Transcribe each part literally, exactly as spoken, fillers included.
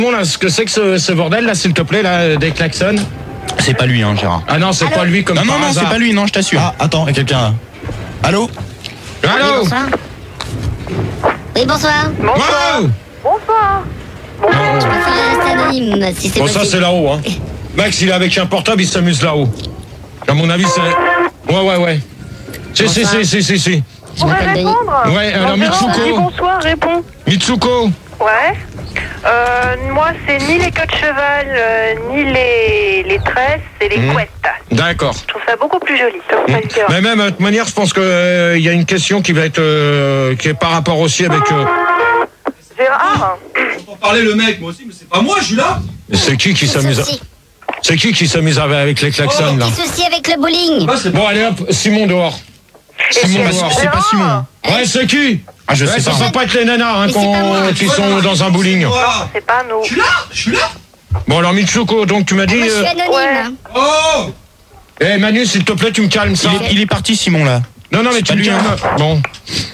Là, ce que c'est que ce, ce bordel là, s'il te plaît, là, des klaxons. C'est pas lui, hein, Gérard. Ah non, c'est pas lui comme Non, non, non, c'est pas lui, non, je t'assure. Ah, attends, il y a quelqu'un là. Allô? Allô? Oui, bonsoir. Oui, bonsoir. Bonsoir. Bonsoir. Je préfère rester anonyme, si c'est Bon, possible. ça, c'est là-haut, hein. Max, il est avec un portable, il s'amuse là-haut. À mon avis, c'est... Ouais, ouais, ouais. Si, si, si, si, si, si. Je m'appelle Denis. Ouais, alors Mitsuko. Dis bonsoir, réponds. Mitsuko. Ouais. Euh, moi, c'est ni les queues de cheval, euh, ni les, les tresses, c'est les Mmh. couettes. D'accord. Je trouve ça beaucoup plus joli. Mmh. Mais même, de toute manière, je pense qu'il euh, y a une question qui va être... Euh, qui est par rapport aussi avec... Euh... Gérard. Pour parler le mec, moi aussi, mais c'est pas moi, je suis là. C'est qui qui s'amuse à... C'est qui qui s'amuse avec les klaxons, là? Petit souci avec le bowling. Bah, c'est Bon, allez hop, Simon dehors. Simon c'est- dehors. C'est pas Simon. Ouais, c'est qui? Ah, je Ouais, sais ça pas. peut pas être les nanas hein, Mais c'est pas qu'on- moi. qui sont dans un bowling. Voilà. C'est pas nous. Je suis là, je suis là. Bon, alors Mitsuko, donc tu m'as dit... Moi, je suis euh, anonyme. ouais. hein. Oh. Eh Manu, s'il te plaît, tu me calmes ça. Il est, il est parti, Simon, là. Non, non, mais C'est tu pas me lui, calmes. hein. Bon,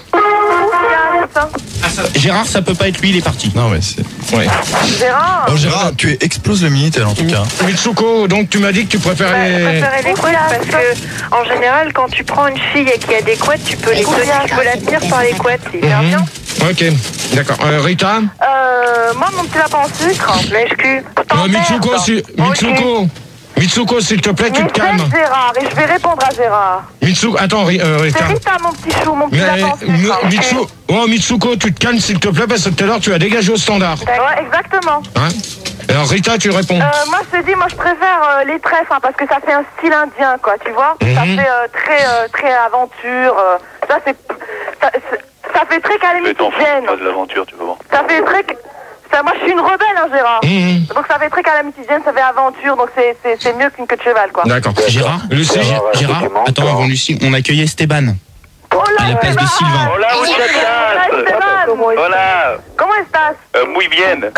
Gérard, ça peut pas être lui, il est parti. Non, mais c'est. ouais. Gérard. Oh, Gérard, tu es explose le Minitel en tout cas. Mitsuko, donc tu m'as dit que tu Bah, je préférais... préférais les couettes parce que, en général, quand tu prends une fille et qu'il y a des couettes, tu peux les tenir, tu peux la tenir par les couettes, c'est hyper Mhm. bien. Ok, d'accord. Euh, Rita Euh, moi, mon petit lapin en sucre, lèche-cul. euh, Mitsuko, si... Mitsuko, Mitsuko, s'il te plaît, tu te calmes. C'est Gérard, et je vais répondre à Gérard. Mitsuko, attends, Ri- euh, C'est Rita. Rita, mon petit chou, mon petit Mais, lapin en Mi- sucre. ok. Mitsu... oh, Mitsuko, tu te calmes, s'il te plaît, parce que tout à l'heure, tu as dégagé au standard. Ouais, exactement. Hein? Alors, Rita, tu réponds. Euh, moi, je te dis, moi, je préfère euh, les trèfles, hein, parce que ça fait un style indien, quoi, tu vois. Ça Mhm. fait euh, très, euh, très aventure. euh, ça, c'est, ça, c'est- ça fait très calamitidienne. Pas de l'aventure, tu vas voir. Ça fait très, ça, moi, je suis une rebelle, hein, Gérard. Mhm. Donc, ça fait très calamitidienne, ça fait aventure, donc c'est, c'est, c'est mieux qu'une queue de cheval, quoi. D'accord. Gérard Lucie. Gé- Gérard Attends, avant Lucie, on accueille Esteban. Oh là, À la place de Esteban. Sylvain. Hola, Hola, muchachas. Esteban. Hola. Comment estás? Euh, muy bien.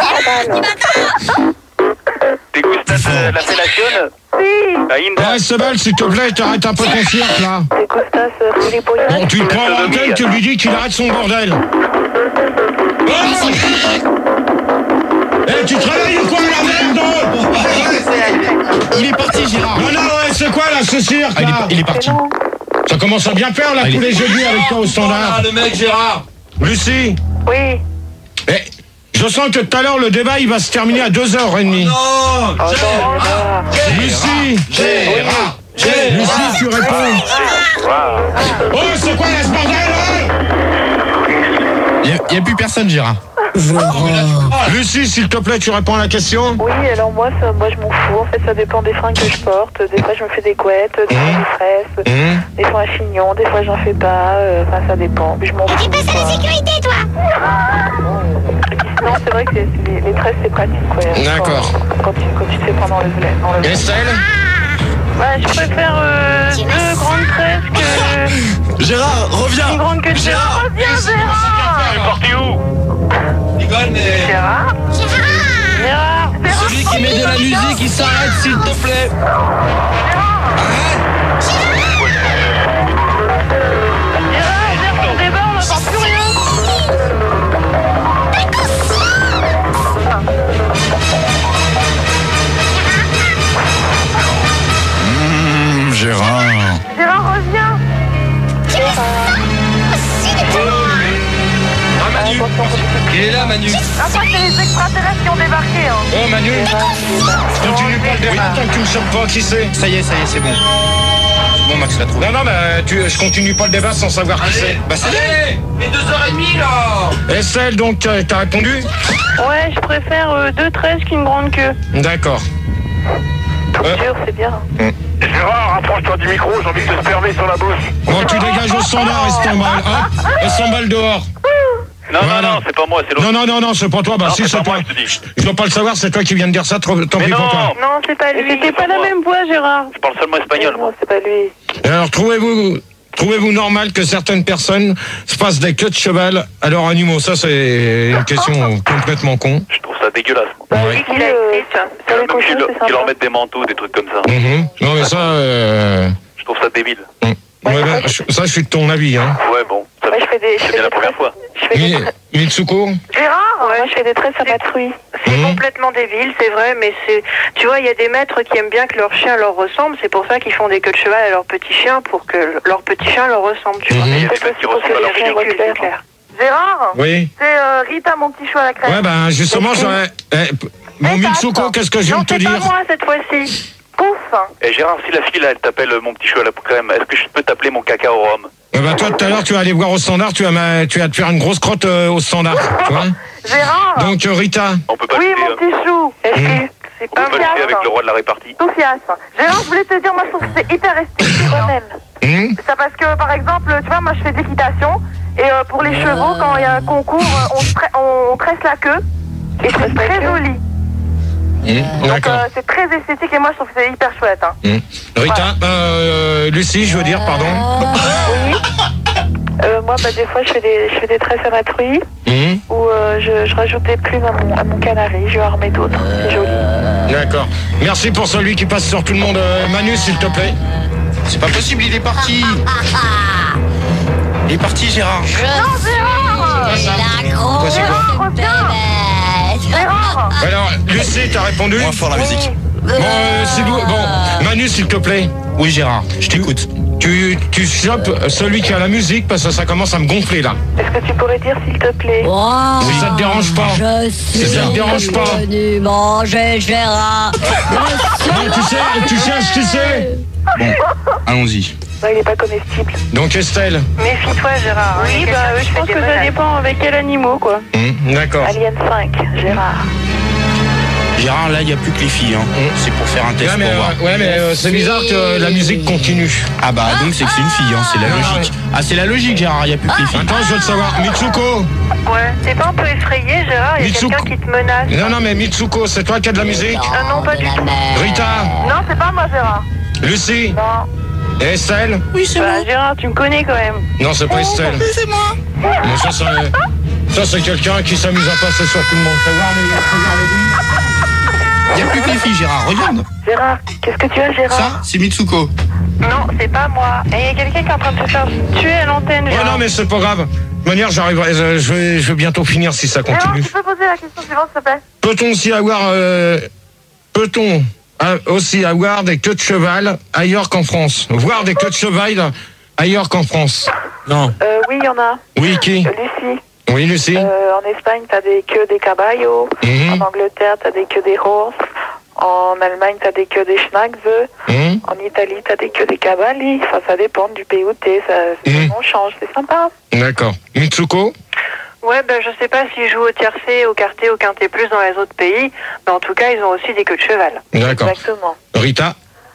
¿Te gustas eh, la felación? Si. Ainda. Ouais, Sebal, s'il te plaît, t'arrêtes un peu ton cirque, là. ¿Te gustas, euh, gilipollas? Bon, tu le prends à l'antenne, tu lui dis qu'il arrête son bordel. Oh eh, tu travailles ou quoi, la merde, non? Il est parti, Gérard. Non, non, ouais, c'est quoi, là, ce cirque, Ah, il, est, là? il est parti. Ça commence à bien faire, là, Ah, il tous est- les jeudis avec toi au standard. Ah, le mec Gérard. Lucie, Oui. eh, je sens que tout à l'heure, le débat, il va se terminer à deux heures trente. Non. Oh, Gérard. Lucie, Gérard. Lucie, tu réponds. Oh, c'est quoi, là, ce bordel, là? Il n'y a, plus personne, Gérard. Lucie, s'il te plaît, tu réponds à la question. Oui, alors moi, ça, moi je m'en fous. En fait, ça dépend des fringues que je porte. Des fois, je me fais des couettes, des fois des tresses, Mmh. des fois un chignon, des fois, j'en fais pas. euh, Enfin, ça dépend. Mais je m'en Et fous. tu passes à la quoi. sécurité, toi. Non, c'est vrai que c'est- c'est les, les tresses, c'est pratique. Quoi. D'accord. Quand, quand, tu, quand tu te fais prendre dans le volet. Dans le volet. Estelle? Ouais, je préfère euh, Tu deux m'as- grandes tresses que Gérard, reviens. une grande queue de Gérard. Reviens, Gérard. Parti où? Rigole, mais. Gérard. Gérard. Gérard. Celui qui met de la musique, il s'arrête, s'il te plaît. Gérard, viens ton débat, on n'entend plus rien. Mmh, Gérard. Gérard, reviens. Ah, Manu. Il est là, Manu. Après, c'est les extraterrestres qui ont débarqué. Hein. Oh, Manu, continue pas le débat tant que tu ne sais pas qui c'est. Ça y est, ça y est, c'est bon. Bon, Max l'a trouvé. Non, non, mais tu, je continue pas le débat sans savoir qui c'est. Bah, c'est Allez, mais deux heures trente là. Estelle, donc, t'as t'as répondu? Ouais, je préfère euh, deux tresses qu'une grande queue. D'accord. Euh. Sûr, c'est bien. Gérard, rapproche-toi du micro, j'ai envie de te spermer sur la bouche. Bon, tu dégages au standard et s'emballe. Hop, et s'emballe dehors. Non, Voilà. non, non, c'est pas moi, c'est l'autre. Non, non, non, non, c'est pas toi. Bah, Non, si, c'est c'est pas toi. moi, je te dis. Je dois pas le savoir, c'est toi qui viens de dire ça. Tant tant Mais pis pour non. toi. Non, c'est pas lui. C'était c'est pas pas la moi. même voix, Gérard. Je parle seulement espagnol, moi. Non, c'est pas lui. Et alors, trouvez-vous, trouvez-vous normal que certaines personnes se passent des queues de cheval à leurs animaux? Ça, c'est une question complètement con. Je trouve ça dégueulasse. moi. Bah, Ouais. oui, qu'il a écrit. Ça les Même cochons, qu'ils leur- c'est qu'ils leur sympa. mettent des manteaux, des trucs comme ça. Mhm. Non, mais ça, euh, Je trouve ça débile. ouais, ben, je- ça, je suis de ton avis, hein. Ouais, bon. Ça, Ouais, je fais des, je c'est fais bien des la première tresses. fois. Je fais des Mi- tresses. Mitsuko? Gérard, ouais, je fais des tresses à ma truie. C'est Mmh. complètement débile, c'est vrai, mais c'est, tu vois, il y a des maîtres qui aiment bien que leur chien leur ressemble, c'est pour ça qu'ils font des queues de cheval à leur petit chien, pour que leur petit chien leur ressemble, tu vois. Mmh. Il y a des mecs qui ressemblent à leur C'est chien. ridicule, c'est clair. Gérard, Oui. c'est euh, Rita, mon petit chou à la crème. Ouais, ben justement, j'aurais. Eh, mon Eh, Mitsuko, attends. qu'est-ce que je viens Non, de te c'est dire? pas moi cette fois-ci. Pouf. Et Gérard, si la fille là, elle t'appelle mon petit chou à la crème, est-ce que je peux t'appeler mon caca au rhum? Eh ben, toi, tout à l'heure, tu vas aller voir au standard, tu vas, ma- tu vas te faire une grosse crotte euh, au standard. Tu vois. Gérard. Donc, euh, Rita. On peut pas Oui, lutter, mon hein. petit chou. Est-ce Mmh. que c'est On peut pas pas lutter avec le roi de la répartie. Soufias. Gérard, je voulais te dire, moi, je trouve que c'est hyper esthétique quand même. Hum Ça parce que, par exemple, tu vois, moi, je fais de l'équitation. Et euh, pour les chevaux, quand il y a un concours, euh, on, tre- on tresse la queue. Et c'est très joli. Hum, Donc, D'accord. euh, c'est très esthétique et moi, je trouve que c'est hyper chouette. Hein. Hum. Rita, euh, Lucie, je veux dire, pardon. Oui. Euh, moi, bah, des fois, je fais des, je fais des tresses à ma truie, Hum, ou euh, je, je rajoute des plumes à mon, à mon canari, je vais en remettre d'autres. C'est joli. D'accord. Merci pour celui qui passe sur tout le monde. Euh, Manu, s'il te plaît. C'est pas possible, il est parti. Il est parti, Gérard. Gérard. La grosse Quoi, c'est quoi bébête. Gérard. Alors, Lucie, t'as répondu? Moins fort la musique. Bon, euh, c'est d'où- bon, Manu, s'il te plaît. Oui, Gérard, je t'écoute. Tu, tu chopes celui qui a la musique parce que ça commence à me gonfler là. Est-ce que tu pourrais dire, s'il te plaît? Wow. Si ça te dérange pas. Je Si suis ça te dérange pas. venu manger Gérard. Non, tu sais, tu cherches, tu sais. Allons-y. Bah, il est pas comestible. Donc Estelle. Méfie-toi, Gérard. Oui, bah, je pense que ça dépend avec quel animal, quoi. Hum, D'accord. Alien cinq, Gérard. Gérard, là, il n'y a plus que les filles. Hein. C'est pour faire un test Ouais, mais, pour voir. euh, ouais, mais euh, c'est bizarre que euh, la musique continue. Ah bah donc c'est que c'est une fille, hein, c'est la Ah, logique. Ah c'est la logique, Gérard, il n'y a plus que les filles. Attends, je veux te savoir. Mitsuko. Ouais. T'es pas un peu effrayé, Gérard? Il y a Mitsuko. quelqu'un qui te menace. Non, non, mais Mitsuko, c'est toi qui as de la musique? Ah non, pas du tout. Rita. Non, c'est pas moi, Gérard. Lucie. Non. Et Estelle? Oui, c'est Bah, Gérard, tu me connais quand même. Non, c'est pas Estelle. c'est moi. Mais ça, c'est, ça, c'est quelqu'un qui s'amuse à passer sur tout le monde. Fais voir les- fais voir les- Il n'y a plus que les filles, Gérard, regarde. Gérard, qu'est-ce que tu as, Gérard? Ça, c'est Mitsuko. Non, c'est pas moi. Et il y a quelqu'un qui est en train de se faire tuer à l'antenne, Ouais, Gérard. non, mais c'est pas grave. De toute manière, j'arriverai, euh, je vais, je vais bientôt finir si ça Gérard, continue. tu peux poser la question suivante, s'il te plaît? Peut-on aussi avoir, euh, peut-on euh, aussi avoir des queues de cheval ailleurs qu'en France? Voir des queues de cheval ailleurs qu'en France? Non. Euh, oui, il y en a. Oui, qui? Euh, Lucie. Oui, Lucie. Euh, en Espagne, t'as des queues des caballos. Mhm. En Angleterre, t'as des queues des horses. En Allemagne, t'as des queues des schnacks. Hum, En Italie, t'as des queues des cavalli. Enfin, ça dépend du pays où t'es. Ça, Mhm. on change, c'est sympa. D'accord. Mitsuko? Ouais, ben je sais pas s'ils jouent au tiercé, au quarté, au quinté plus dans les autres pays, mais en tout cas, ils ont aussi des queues de cheval. D'accord. Exactement. Rita?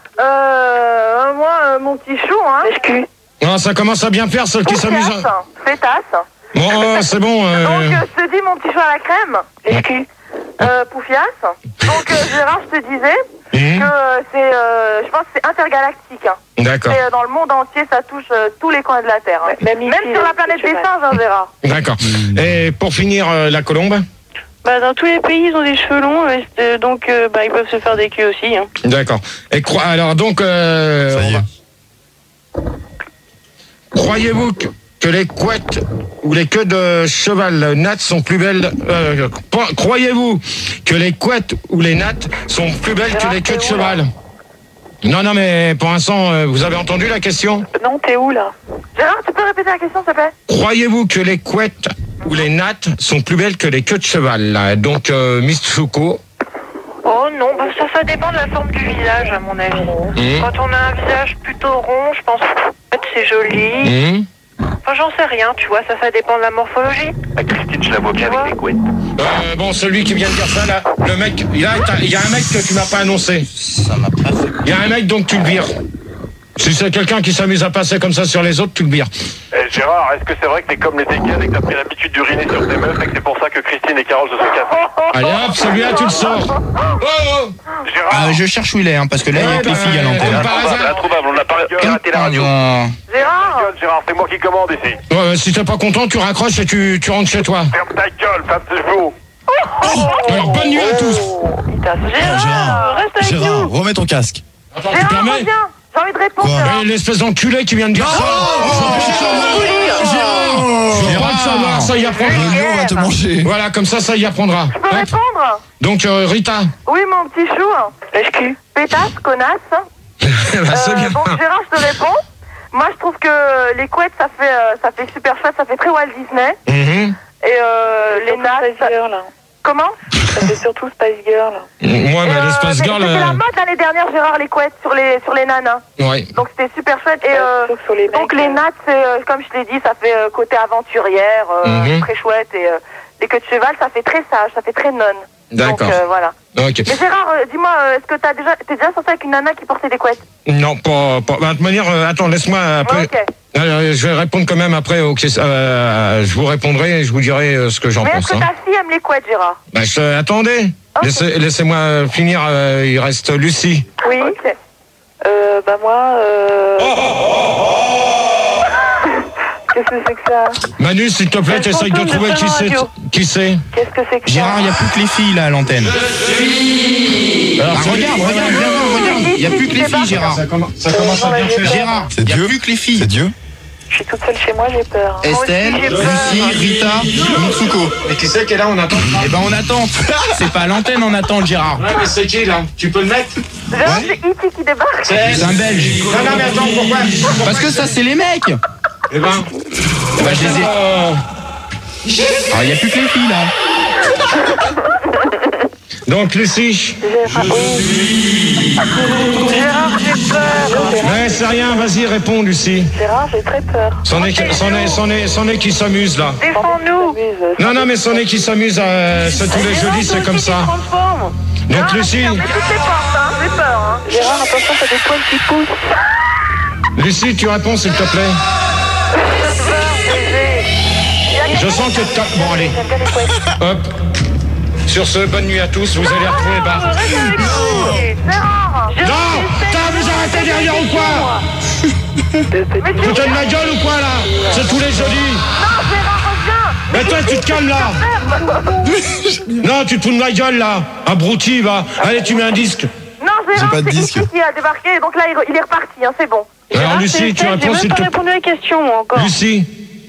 Euh, moi, euh, mon petit chou, hein. Excuse. Non, ça commence à bien faire, celle qui s'amuse. Pétasse, à- pétasse. Bon, euh, c'est bon. euh, Donc, euh, je te dis, mon petit chou à la crème. Excuse. Euh, Poufias. Donc, euh, Gérard, je te disais hum, que euh, c'est, euh, je pense que c'est intergalactique. Hein. D'accord. Et euh, dans le monde entier, ça touche euh, tous les coins de la Terre. Hein. Même ici, Même sur le la planète des cheval. singes, hein, Gérard. D'accord. Et pour finir, euh, la colombe? Bah, dans tous les pays, ils ont des cheveux longs, euh, donc euh, bah, ils peuvent se faire des queues aussi. Hein. D'accord. Et cro- alors donc, euh, Ça y on est. va- croyez-vous que, que les couettes ou les queues de cheval nattes sont plus belles euh, cro- Croyez-vous que les couettes ou les nattes sont plus belles que les queues de cheval? Non, non, mais pour l'instant, euh, vous avez entendu la question? Non, t'es où là? Gérard, tu peux répéter la question, s'il te plaît? Croyez-vous que les couettes ou les nattes sont plus belles que les queues de cheval là? Donc, euh, Mitsuko. Oh non, bah, ça, ça dépend de la forme du visage, à mon avis. Mmh. Quand on a un visage plutôt rond, je pense que c'est joli. Hum. Enfin, j'en sais rien, tu vois, ça, ça dépend de la morphologie. Ah, Christine, je la vois bien avec les couettes. Euh, bon, celui qui vient de dire ça, là, le mec, il y a, il y a un mec que tu m'as pas annoncé. Ça m'a pas fait. Il y a un mec, donc tu le vires. Si c'est quelqu'un qui s'amuse à passer comme ça sur les autres, tu le vires. Eh, Gérard, est-ce que c'est vrai que t'es comme les écanes et que t'as pris l'habitude d'uriner sur tes meufs et que c'est pour ça que Christine et Carole se sont cassées? Allez hop, celui-là, tu le sors. Oh, oh. Gérard, Ah, je cherche où il est, hein, parce que là, il n'y a Ouais, que les bah, filles à ouais, l'antenne. ouais. par introuvable, hasard. introuvable, on n'a pas raté la radio. Ah, Gérard. Gueule, Gérard, c'est moi qui commande ici. Ouais, si t'es pas content, tu raccroches et tu, tu rentres chez toi. Ferme ta gueule, femme de chevaux. Alors, bonne nuit à tous. Il t'a Gérard, Gérard, reste avec Gérard, nous. remets ton casque. Attends, tu Gérard, permets? reviens. J'ai envie de répondre, Quoi Gérard. Eh, l'espèce d'enculé qui vient de dire ça. Gérard Je crois que ça va, ça y apprendra. On va te manger. Voilà, comme ça, ça y apprendra. Je peux Hop. répondre? Donc, euh, Rita. Oui, mon petit chou. Lèche-cul. Pétasse, connasse. Bah, c'est Euh, bien. donc Gérard, je te réponds. Moi, je trouve que les couettes, ça fait, euh, ça fait super chouette, ça fait très Walt Disney. Mhm. Et euh, les nattes. Ça... Comment? Ça fait surtout Spice Girl. Moi, mais Et, les Spice mais Girls. C'était la euh, mode l'année dernière, Gérard, les couettes sur les, sur les nanas. Ouais. Donc c'était super chouette. Et euh, les donc les nattes, c'est, euh, comme je t'ai dit, ça fait euh, côté aventurière, euh, Mhm. très chouette. Et euh, les queues de cheval, ça fait très sage, ça fait très nonne. D'accord. Donc euh, voilà. Ok. Mais Gérard, euh, dis-moi, euh, est-ce que t'as déjà, t'es déjà sorti avec une nana qui portait des couettes? Non, pas. pas bah, de toute manière, euh, attends, laisse-moi après. Ouais, ok. Euh, je vais répondre quand même après aux questions. Euh, je vous répondrai et je vous dirai euh, ce que j'en Mais pense. est-ce que Hein. ta fille aime les couettes, Gérard? Bah, je, attendez. Ok. Laissez, laissez-moi finir. euh, il reste Lucie. Oui. Ok. Euh, bah moi, euh... Qu'est-ce que c'est que ça? Manu, s'il te plaît, Quel t'essayes de fantôme trouver de qui c'est. radio. Qui c'est Qu'est-ce que c'est que ça? Gérard, il n'y a plus que les filles là à l'antenne. Alors, Ah, c'est- regarde, regarde, viens voir, regarde. Il n'y a plus que les filles, Gérard. Ça commence, ça commence à bien faire. Gérard, C'est il n'y a Dieu. plus que les C'est filles. Dieu. Je suis toute seule chez moi, j'ai peur. Estelle, Moi aussi, j'ai peur. Lucie, Rita, Mitsuko. Et qui c'est qui est là? On attend. Eh ben on attend. C'est pas à l'antenne, on attend Gérard. Ouais, mais c'est qui là? Tu peux le mettre? Gérard, c'est E T qui débarque. C'est un Belge. Non, non, mais attends, pourquoi? Parce que ça, c'est les mecs. Eh ben. Eh ben, je les ai. euh, Alors, il n'y a plus que les filles là. Donc, Lucie. Gérard, oui. Gérard, j'ai peur. Ouais, c'est rien, vas-y, réponds, Lucie. Gérard, j'ai très peur. C'en est, qui- c'en est, c'en est, c'en est qui s'amuse là. Défends-nous. Non, non, mais c'en est qui s'amuse, euh, c'est tous les jeudis, c'est comme ça. Donc, Lucie, Mais toutes les portes, hein, j'ai peur. Hein. Gérard, attention, t'as des poils qui poussent. Lucie, tu réponds, s'il te plaît. Je sens que t'as... Bon, allez, J'aime bien les couettes. hop. Sur ce, bonne nuit à tous, vous allez retrouver Bart. Gérard. Non, t'as vous arrêtez derrière ou quoi? Vous te de ma gueule ou quoi, là? C'est tous les jeudis. Non, Gérard, reviens. Mais toi, tu te calmes, là. Non, tu te fous de ma gueule, là. Abruti, va. Allez, tu mets un disque. Non, Gérard, pas de c'est disque. ici qui a débarqué, donc là, il, il est reparti, hein, c'est bon. Alors, Lucie, tu réponds, s'il te plaît. répondu à la question, moi, encore. Lucie.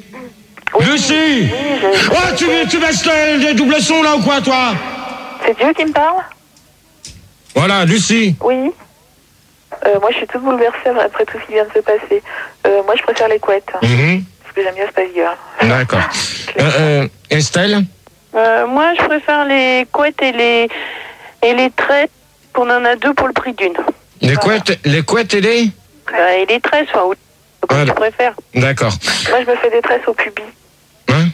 Lucie. Oh, tu, tu baisses le- les doubles sons, là, ou quoi, toi? C'est Dieu qui me parle? Voilà, Lucie. Oui. Euh, moi, je suis toute bouleversée après tout ce qui vient de se passer. Euh, moi, je préfère les couettes. hein, Mhm. Parce que j'aime bien Spice Girl. D'accord. Euh, euh, Estelle? Euh, moi, je préfère les couettes et les, et les tresses. On en a deux pour le prix d'une. Les couettes, les couettes et les... Bah, et les tresses, enfin, oui. Comme Voilà. tu préfères. D'accord. Moi, je me fais des tresses au pubis. Hein?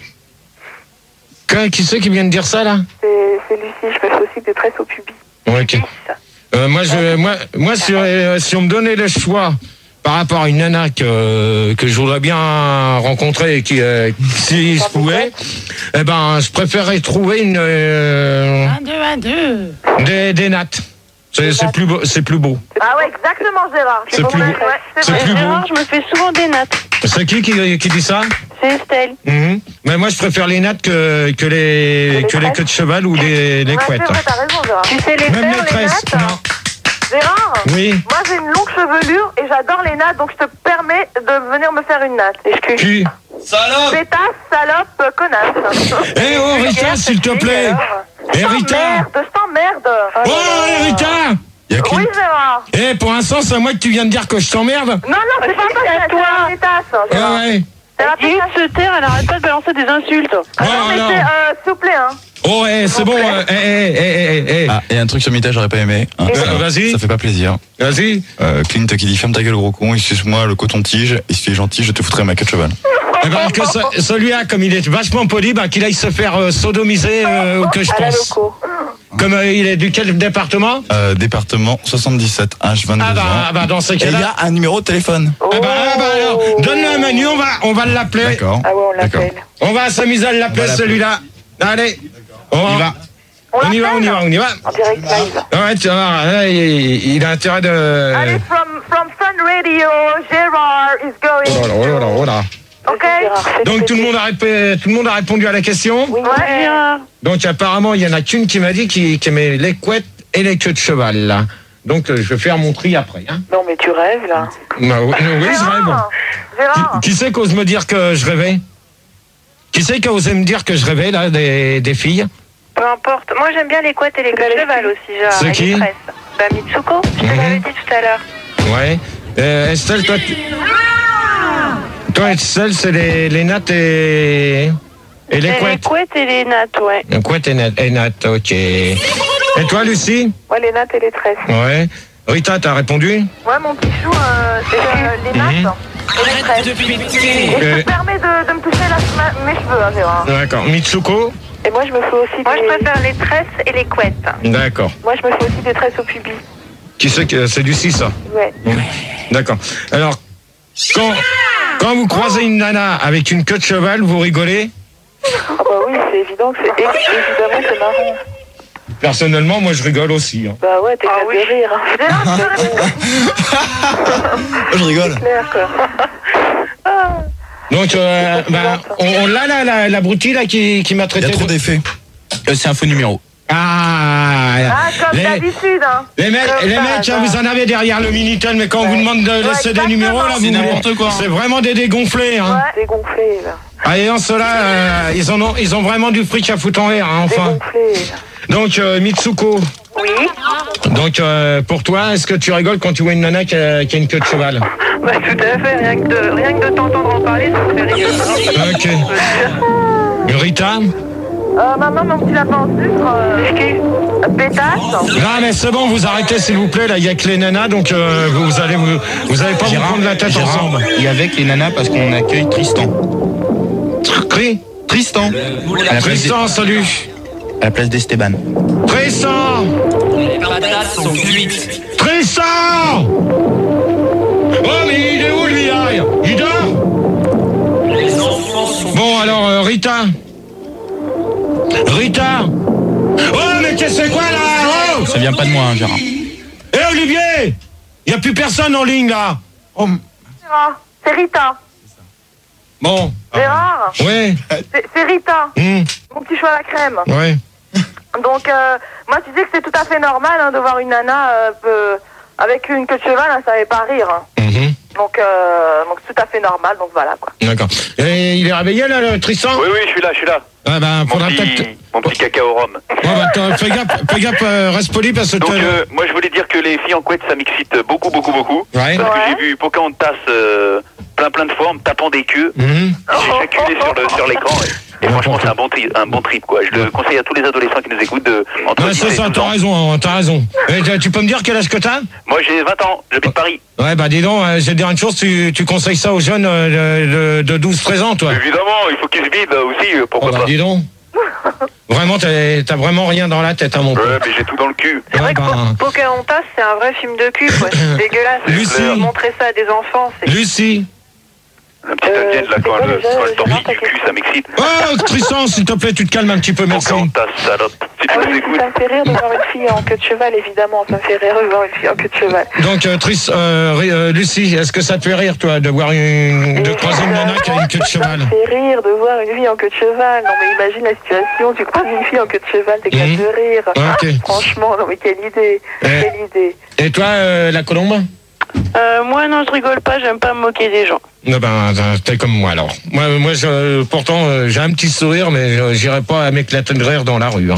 Que- Qui c'est qui vient de dire ça, là? C'est c'est Lucie, je me fais aussi des tresses au pubis. Ok. Euh, moi, je, moi, moi si, euh, si on me donnait le choix par rapport à une nana que, que je voudrais bien rencontrer et qui, euh, si je pouvais, eh ben, je préférerais trouver une, euh, Un, deux, un, deux. des, des nattes. C'est c'est plus beau, c'est plus beau. Ah ouais, exactement, Gérard. C'est plus beau. Ouais, c'est C'est vrai. plus beau. Gérard, je me fais souvent des nattes. C'est qui, qui qui dit ça? C'est Estelle. Mhm. Mais moi, je préfère les nattes que, que les, que les queues de cheval ou les, les Ouais, couettes. c'est vrai, t'as raison, Gérard. Tu sais les Même faire, les les tresses. nattes? Non. Gérard, Oui. moi j'ai une longue chevelure et j'adore les nattes, donc je te permets de venir me faire une natte. Excuse. Qui? Salope. Pétasse, salope, connasse. Eh oh, Rita, s'il te plaît. Eh, Rita. Merde, je t'emmerde. Oh, eh, Rita. Il y a qui? Oui, Gérard. Eh, pour l'instant, c'est à moi que tu viens de dire que je t'emmerde. Non, non, c'est pas toi, c'est toi. la pétasse, Ah Gérard. ouais. C'est la Elle dit pétasse. de se taire, elle arrête pas de balancer des insultes. Ah non, Oh, mais non. c'est, euh, s'il vous plaît, hein. Oh, eh, c'est bon. euh, Eh, eh, eh, eh, eh. Ah, et un truc sur Mita, j'aurais pas aimé. hein. Euh, Ça- vas-y. Ça fait pas plaisir. Vas-y. Euh, Clint qui dit ferme ta gueule gros con, excuse-moi le coton-tige, et si tu es gentil, je te foutrai ma queue de cheval. Eh ben, que ce- celui-là, comme il est vachement poli, ben, qu'il aille se faire euh, sodomiser, euh, que je À la pense. loco. Comme euh, il est du quel département? Euh, département soixante-dix-sept, âge vingt-deux Ah bah, ans. ah bah, dans ces Et il y cas-là. a un numéro de téléphone. Ah bah, ah bah, alors, donne-le à Manu, on va, on va l'appeler. D'accord. Ah ouais, on D'accord. l'appelle. On va s'amuser à l'appeler, On va l'appeler. celui-là. Allez. On Il va. On y va, on y va, on y va. En direct live. Ouais, tu vas voir, là, il, il a intérêt de... Allez, from, from Fun Radio, Gérard is going. Oh là, oh là, oh là. Ok. Gérard, fais Donc tout le, monde a répé- tout le monde a répondu à la question. Oui, Ouais. Gérard. Donc apparemment, il y en a qu'une qui m'a dit qu'il qui aimait les couettes et les queues de cheval. Là. Donc euh, je vais faire mon tri après. Hein. Non, mais tu rêves, là. Bah, oui, oui, je rêve. Gérard, Gérard. Qui, qui c'est qu'ose me dire que je rêvais? Qui c'est qui a osé me dire que je rêvais, là, des, des filles? Peu importe. Moi, j'aime bien les couettes et les queues de cheval aussi. Genre, C'est et qui? les tresses. Bah, Mitsuko, je te Mhm. l'avais dit tout à l'heure. Ouais. Euh, Estelle, toi, tu- toi, Estelle, c'est les, les nattes et, et les Et les couettes. couettes et les nattes, ouais. Les couettes et nattes, et nattes, ok. Et toi, Lucie? Ouais, les nattes et les tresses. Ouais. Rita, t'as répondu? Ouais, mon petit chou, euh, c'est euh, les nattes et les tresses. Et je Euh. te permets de, de me toucher la, ma- mes cheveux, hein, Gérard. D'accord. Mitsuko? Et moi, je me fais aussi Moi, des... je préfère les tresses et les couettes. D'accord. Moi, je me fais aussi des tresses au pubis. Qui c'est que c'est Lucie, ça? Ouais. D'accord. Alors, quand, quand vous croisez une nana avec une queue de cheval, vous rigolez? Ah bah oui, c'est évident que c'est... Évidemment, c'est marrant. Personnellement, moi, je rigole aussi. hein. Bah ouais, t'éclates Ah oui. de rire. Hein. Je rigole. C'est clair, quoi. Donc, euh, bah, on, on l'a, là, la, la broutille, là, qui, qui m'a Il y traité a trop de... d'effets. Euh, c'est un faux numéro. Ah, Ah, comme les, d'habitude, hein. les mecs, Comme les par mecs, hein, hasard. vous en avez derrière le Minitel, mais quand on Ouais. vous demande de laisser Ouais, des numéros, là, vous C'est voulez- n'importe quoi, hein. C'est vraiment des dégonflés, hein. Ouais, dégonflé, là. Ah, et en cela, euh, ils, en ont, ils ont vraiment du fric à foutre en l'air, hein, enfin. Dégonflé, là. Donc, euh, Mitsuko, Oui. donc, euh, pour toi, est-ce que tu rigoles quand tu vois une nana qui a, qui a une queue de cheval? Bah, tout à fait. Rien que de, rien que de t'entendre en parler, ça me fait rire. Ok. Rita? Euh, maman, mon petit lapin en sucre, euh, pétasse. Non, mais c'est bon, vous arrêtez, s'il vous plaît, là, il y a que les nanas, donc euh, vous, vous allez vous, vous allez pas vous prendre la tête Gérard, ensemble. il y a avec les nanas parce qu'on accueille Tristan. Cri? Tristan. À la place Tristan, salut. d'E- à la place d'Esteban. Tristan! Les patates sont cuites. Tristan! Oh, mais il est où, lui, là? Il dort? Les enfants sont Bon, alors, euh, Rita? Rita? Oh, mais qu'est-ce que c'est quoi, là? Oh! Ça vient pas de moi, hein, Gérard. Eh, Olivier! Il n'y a plus personne en ligne, là. Oh, Gérard, c'est Rita. bon. Gérard, Ouais. c'est c'est Rita. Hum, Mon petit chou à la crème. ouais. Donc, euh, moi, tu dis que c'est tout à fait normal hein, de voir une nana euh, peu- avec une queue de cheval, hein, ça ne fait pas rire. Hein. Mhm. Donc, euh, donc c'est tout à fait normal, donc voilà, quoi. D'accord. Et il est réveillé, là, le Tristan? Oui, oui, je suis là, je suis là. Ah, ben, Mon faudra petit, peut-être... mon petit caca au rhum. Ouais, bah, attends, fais gaffe, fais gaffe, euh, reste poli parce que... Donc, t'as- euh, moi, je voulais dire que les filles en couette, ça m'excite beaucoup, beaucoup, beaucoup. Ouais. Parce que Ouais. j'ai vu Pocahontas euh, plein, plein de fois en me tapant des queues. Mhm. J'ai éjaculé sur le sur l'écran. Et, et franchement, c'est un bon, tri- un bon trip, quoi. Je le conseille à tous les adolescents qui nous écoutent de entre Ouais, dix c'est et ça, douze t'as ans. raison, hein, t'as raison. Et tu- tu peux me dire quel âge que t'as? Moi, j'ai vingt ans, j'habite Paris. Ouais, bah dis donc, euh, je vais te dire une chose, tu, tu conseilles ça aux jeunes euh, de, de douze treize ans, toi? Évidemment, il faut qu'ils se vident aussi, euh, Oh, pourquoi bah pas. dis donc. Vraiment, t'as t'as vraiment rien dans la tête, hein, mon pote. Ouais, mais j'ai tout dans le cul. C'est vrai Ouais, que bah, Po- Pocahontas, c'est un vrai film de cul, quoi. C'est dégueulasse. Lucie. Montrer ça à des enfants, c'est... Lucie. La petite Euh, indienne, là, c'est quand quoi elle, déjà, quand elle Gérard, torpille ta du cul, question ça m'excite. Oh, Tristan, s'il te plaît, tu te calmes un petit peu, merci. Pocahontas, salope. Si tu Ah nous oui, écoutes. ça me fait rire de voir une fille en queue de cheval, évidemment. Ça me fait rire de voir une fille en queue de cheval. Donc, euh, Tris, euh, Ri- euh, Lucie, est-ce que ça te fait rire, toi, de voir une, de croiser une nana qui a une queue de Ça cheval? me fait rire de voir une fille en queue de cheval. Non, mais imagine la situation. Tu croises une fille en queue de cheval, t'éclates Mhm. de rire. Ok. Franchement, non, mais quelle idée. Eh. Quelle idée. Et toi, euh, la colombe? Euh, moi, non, je rigole pas, j'aime pas me moquer des gens. Non, ben, t'es comme moi, alors. Moi, moi je, pourtant, euh, j'ai un petit sourire, mais euh, j'irai pas à m'éclater de rire dans la rue. Hein.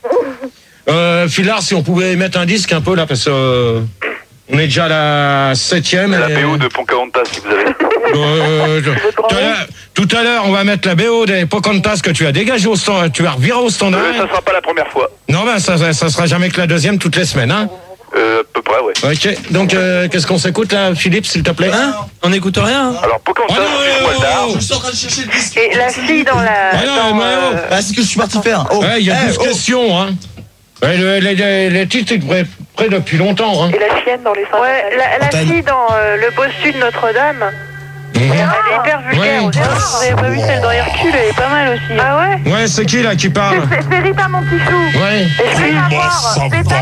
Euh, Filard, si on pouvait mettre un disque un peu, là, parce que euh, on est déjà à la septième. La et- B O de Pocahontas, si vous avez. Euh, je- tout à l'heure- tout à l'heure, on va mettre la B O des Pocahontas que tu as dégagé au standard, tu as reviré au standard. Euh, ça sera pas la première fois. Non, ben, ça, ça, ça sera jamais que la deuxième toutes les semaines, hein. Euh, à peu près, ouais. Ok, donc, euh, qu'est-ce qu'on s'écoute, là, Philippe, s'il te plaît? Hein? On n'écoute rien. Alors, Pocahontas, Oh non, c'est oh, Waldar. oh, oh. suis en train de chercher le disque. Et la fille dans la... Ah non, dans, mais oh. euh, Ah, c'est ce que je suis parti faire. Oh. Ouais, il y a Eh, douze oh. questions, hein. Ouais, le- les, les, les titres, ils devraient être prêts depuis longtemps, hein. Et la chienne dans les seins. Ouais, la, la Montagne. fille dans euh, Le Bossu de Notre-Dame, Mhm. elle est hyper vulgaire Ouais. aussi. Ah, vous avez pas vu celle dans Hercule, elle est pas mal aussi. Ah ouais? Ouais, c'est qui, là, qui parle? C'est c'est Rita, mon petit chou. Ouais. Et je vais la voir. Pétasse,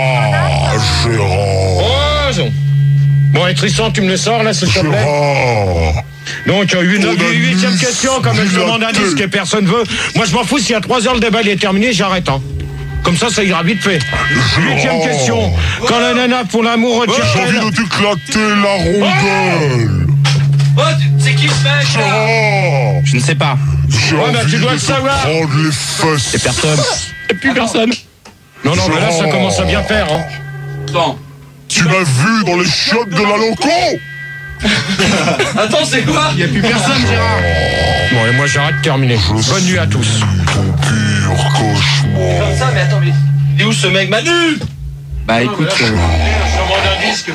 Oh, non. Bon, et Tristan, tu me le sors, là, s'il te plaît? Donc, euh, une huitième question, comme elle demande un disque et personne veut. Moi, je m'en fous, s'il y a trois heures, le débat il est terminé, j'arrête, hein. Comme ça, ça ira vite fait. Huitième question. Quand la nana pour l'amour retire... J'ai envie de t'éclater la rondelle. Oh, tu- C'est qui ce mec là? Je ne sais pas. Ouais, bah tu dois le savoir. Prendre les fesses. C'est personne. Et plus personne. Non, non, mais là, ça commence à bien faire. Hein. Attends. Tu m'as vu dans les chiottes de la loco. Attends, c'est quoi? Il n'y a plus personne, Gérard. Bon, et moi, j'arrête de terminer. Bonne nuit à tous. Ton pire cauchemar. Comme ça, mais attends, mais. Il est où ce mec? Manu? Bah écoute. Je demande un disque.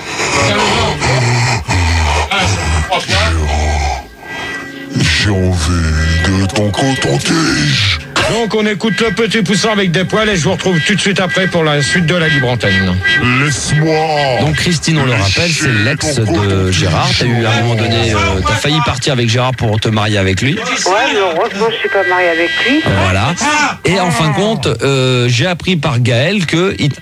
J'ai envie de ton coton-tige. Donc, on écoute le petit poussin avec des poils et je vous retrouve tout de suite après pour la suite de la libre antenne. Laisse-moi. Donc Christine, on le rappelle, c'est l'ex de Gérard. T'as eu à un moment donné, euh, t'as failli partir avec Gérard pour te marier avec lui. Ouais, mais heureusement, je suis pas mariée avec lui. Voilà. Et en fin de compte, euh, j'ai appris par Gaël que il...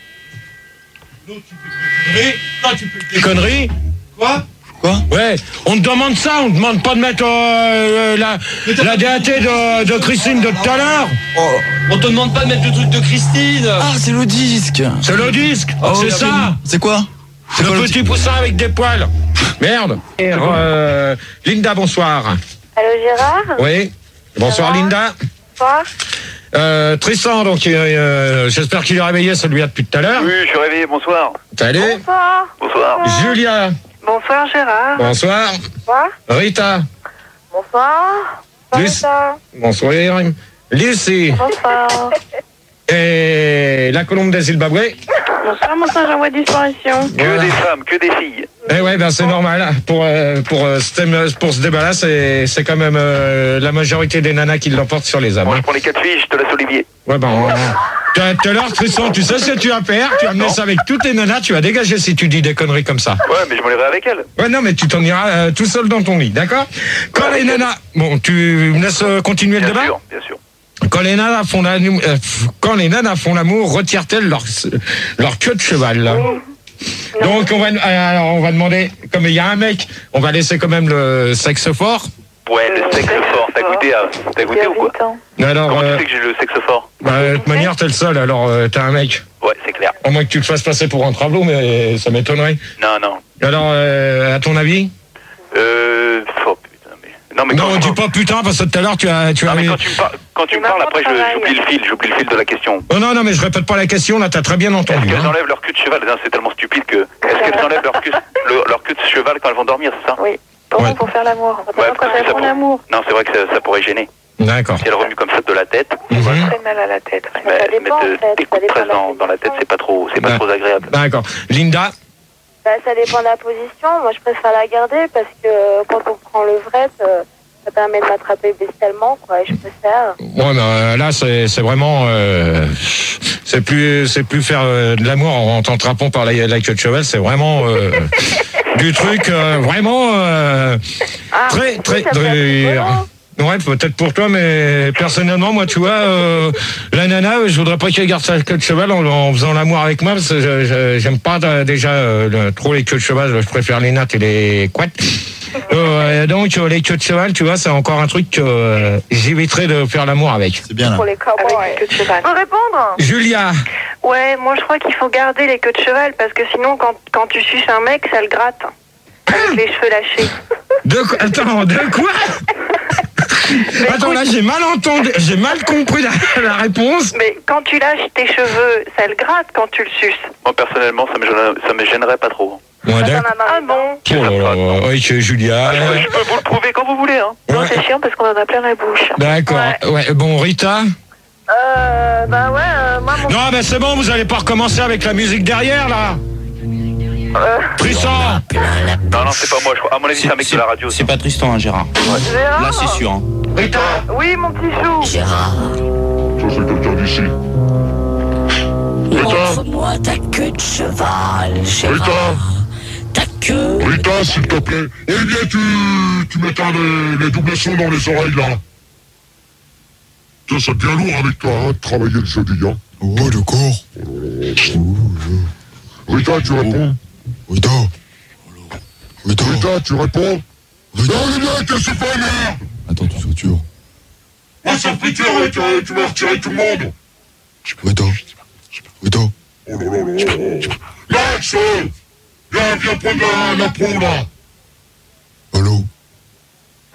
Des conneries? Quoi? Quoi? Ouais, on te demande ça, on te demande pas de mettre euh, la, la D A T de, de Christine de tout à l'heure. Oh. On te demande pas de mettre le truc de Christine. Ah, c'est le disque. C'est le disque, Oh, c'est oui, ça. C'est quoi? C'est Le quoi, petit poussin avec des poils. Merde. Euh, Linda, bonsoir. Allô Gérard? Oui. Bonsoir va Linda. Bonsoir. Euh, Tristan, donc euh, j'espère qu'il est réveillé, celui-là depuis tout à l'heure. Oui, je suis réveillé, bonsoir. Salut. Bonsoir. Bonsoir. Julia. Bonsoir Gérard. Bonsoir. Bonsoir. Rita. Bonsoir. Lucie. Bonsoir. Bonsoir. Lucie. Bonsoir. Et la colombe des Zimbabwe. Bonsoir, mon singe en voie de disparition. Que Voilà. des femmes, que des filles. Eh ouais, ben c'est normal. Pour euh, pour euh, ce thème, pour ce débat-là, c'est c'est quand même euh, la majorité des nanas qui l'emportent sur les hommes. Moi, Hein. je prends les quatre filles, je te laisse Olivier. Ouais, ben. Euh, tout à- tout à l'heure, Tristan, tu sais ce que tu vas faire? Tu vas amener ça avec toutes les nanas, tu vas dégager si tu dis des conneries comme ça. Ouais, mais je m'en irai avec elle. Ouais, non, mais tu t'en iras euh, tout seul dans ton lit, d'accord? Quand les nanas. Bon, tu me laisses euh, continuer le Bien débat? sûr, bien sûr. Quand les nanas font l'amour, euh, quand les nanas font l'amour, retirent-elles leur, leur queue de cheval là? Donc on va, alors on va demander, comme il y a un mec, on va laisser quand même le sexe fort. Ouais, le sexe fort. T'as goûté, à... T'as goûté ou quoi? Alors, Comment euh, tu sais que j'ai le sexe fort? bah, de toute manière t'es le seul, alors euh, t'es un mec. Ouais, c'est clair. À moins que tu te fasses passer pour un travelot, mais ça m'étonnerait. Non, non. Alors, euh, à ton avis? Euh... Oh, putain, mais... Non, mais Non, quand... dis pas putain, parce que tout à l'heure tu as... Tu Non, as... mais quand tu me, par... quand tu me parles, après, je- j'oublie le fil, j'oublie le fil de la question. Oh non, non, mais je répète pas la question, là t'as très bien Est-ce entendu. qu'elles Hein. enlèvent leur queue de cheval? Non, c'est tellement stupide que... Est-ce qu'elles enlèvent leur queue, le- leur queue de cheval quand elles vont dormir, c'est ça? Oui. Pour, Ouais. pour faire l'amour. Ouais, parce que ça pour pour- l'amour. Non, c'est vrai que ça, ça pourrait gêner. D'accord. Si elle remue comme ça de la tête, Mhm. Très mal à la tête. Ouais. mais Ça mettre dépend, en de- fait. des Ça coups de dépend presse de la dans, dans la tête, c'est pas trop, c'est pas Ouais. trop agréable. D'accord. Linda? Bah, ça dépend de la position. Moi, je préfère la garder parce que euh, quand on prend le vrai, ça, ça permet de m'attraper bestialement, quoi. Et je préfère. Ouais, mais euh, là, c'est c'est vraiment, euh, c'est plus, c'est plus faire euh, de l'amour en t'attrapant par la, la queue de cheval, c'est vraiment euh, du truc euh, vraiment euh, Ah, très, oui, très ça peut être dur. rigolo. Ouais, peut-être pour toi, mais personnellement, moi, tu vois, euh, la nana, je voudrais pas qu'elle garde sa queue de cheval en, en faisant l'amour avec moi, parce que je- je- j'aime pas euh, déjà euh, le- trop les queues de cheval, je préfère les nattes et les couettes. Euh, donc, euh, les queues de cheval, tu vois, c'est encore un truc que euh, j'éviterais de faire l'amour avec. C'est bien là. Pour les cowboys. Avec les queues de cheval. Je peux répondre? Julia, Ouais, moi je crois qu'il faut garder les queues de cheval parce que sinon quand, quand tu suces un mec, ça le gratte. Avec les cheveux lâchés. de quoi? Attends, de quoi? Attends, là, j'ai mal entendu, j'ai mal compris la, la réponse. Mais quand tu lâches tes cheveux, ça le gratte quand tu le suces. Moi, personnellement, ça me, gênerait- ça me gênerait pas trop. Ouais, d'accord. Ah bon? Oh là là, oui, que Julia. Ah, je, je peux vous le prouver quand vous voulez, hein. Non, Ouais. c'est chiant parce qu'on en a plein la bouche. D'accord. Ouais, bon, Rita. Euh, bah ouais, euh, moi, mon... Non, ben c'est bon, vous allez pas recommencer avec la musique derrière, là. Euh, Tristan. Non, non, c'est pas moi, je crois. À mon avis, c'est un mec de la radio. C'est pas Tristan, hein, Gérard. Gérard? Là, c'est sûr. Hein. Rita. Oui, mon petit chou. Gérard, Ça, c'est quelqu'un d'ici. montre-moi ta queue de cheval, Rita, Gérard. Ta queue. Rita, s'il te plaît. Olivier, tu, tu m'éteins les, les doubles sons dans les oreilles, là. Ça, ça devient lourd avec toi, hein, de travailler le jeudi, hein. Ouais, d'accord. Rita, tu réponds? Rita. Rita. Rita, tu réponds? Rita. Non, Olivier, qu'est-ce que tu fais, merde? Attends, tu satures. Ah, ça fait tu, tu, tu vas retirer tout le monde. Rita. Rita. Oh là là là là. Max, viens, viens prendre la, la peau, là. Allô.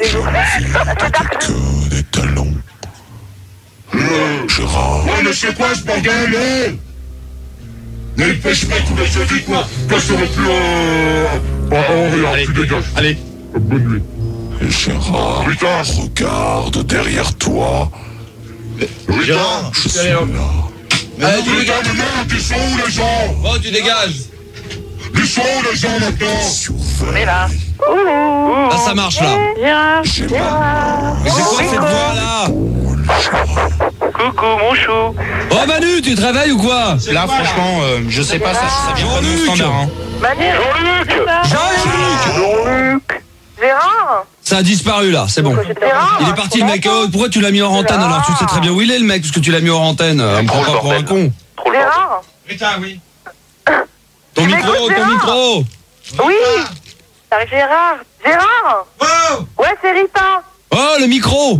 des ours. C'est dark. Que des talons. Euh, Gérard. Ouais, mais c'est quoi ce bordel, eh? Mais pêche pas tous les jeux, vite-moi. Place-le plus euh... Oh, oh, regarde, tu dégages. Allez. Bonne nuit. Gérard, Rita, regarde derrière toi. Rita, je suis là. Allez, tu dégages. Mais merde, ils sont où les gens? Oh, tu dégages. Ils sont où les gens maintenant? Mais là. Là, ça marche là. Gérard. Gérard. Mais c'est quoi cette voix là? Coucou mon chou. Oh Manu, tu te réveilles ou quoi? Là, franchement, euh, je sais pas, ça, ça vient pas de mon standard. Hein. Manu. Jean-Luc. Jean-Luc. Jean-Luc. Gérard. Ça a disparu là, c'est bon. Gérard. Il est parti le mec. Oh, pourquoi tu l'as mis hors antenne alors? Tu sais très bien où il est le mec, parce que tu l'as mis hors antenne. On me prend pas pour un con. Trop le Gérard. Rita, oui. Ton Tu micro, m'écoutes, ton Gérard? micro. Oui. T'arrives Gérard. Gérard. Oh. Ouais, c'est Rita. Oh, le micro.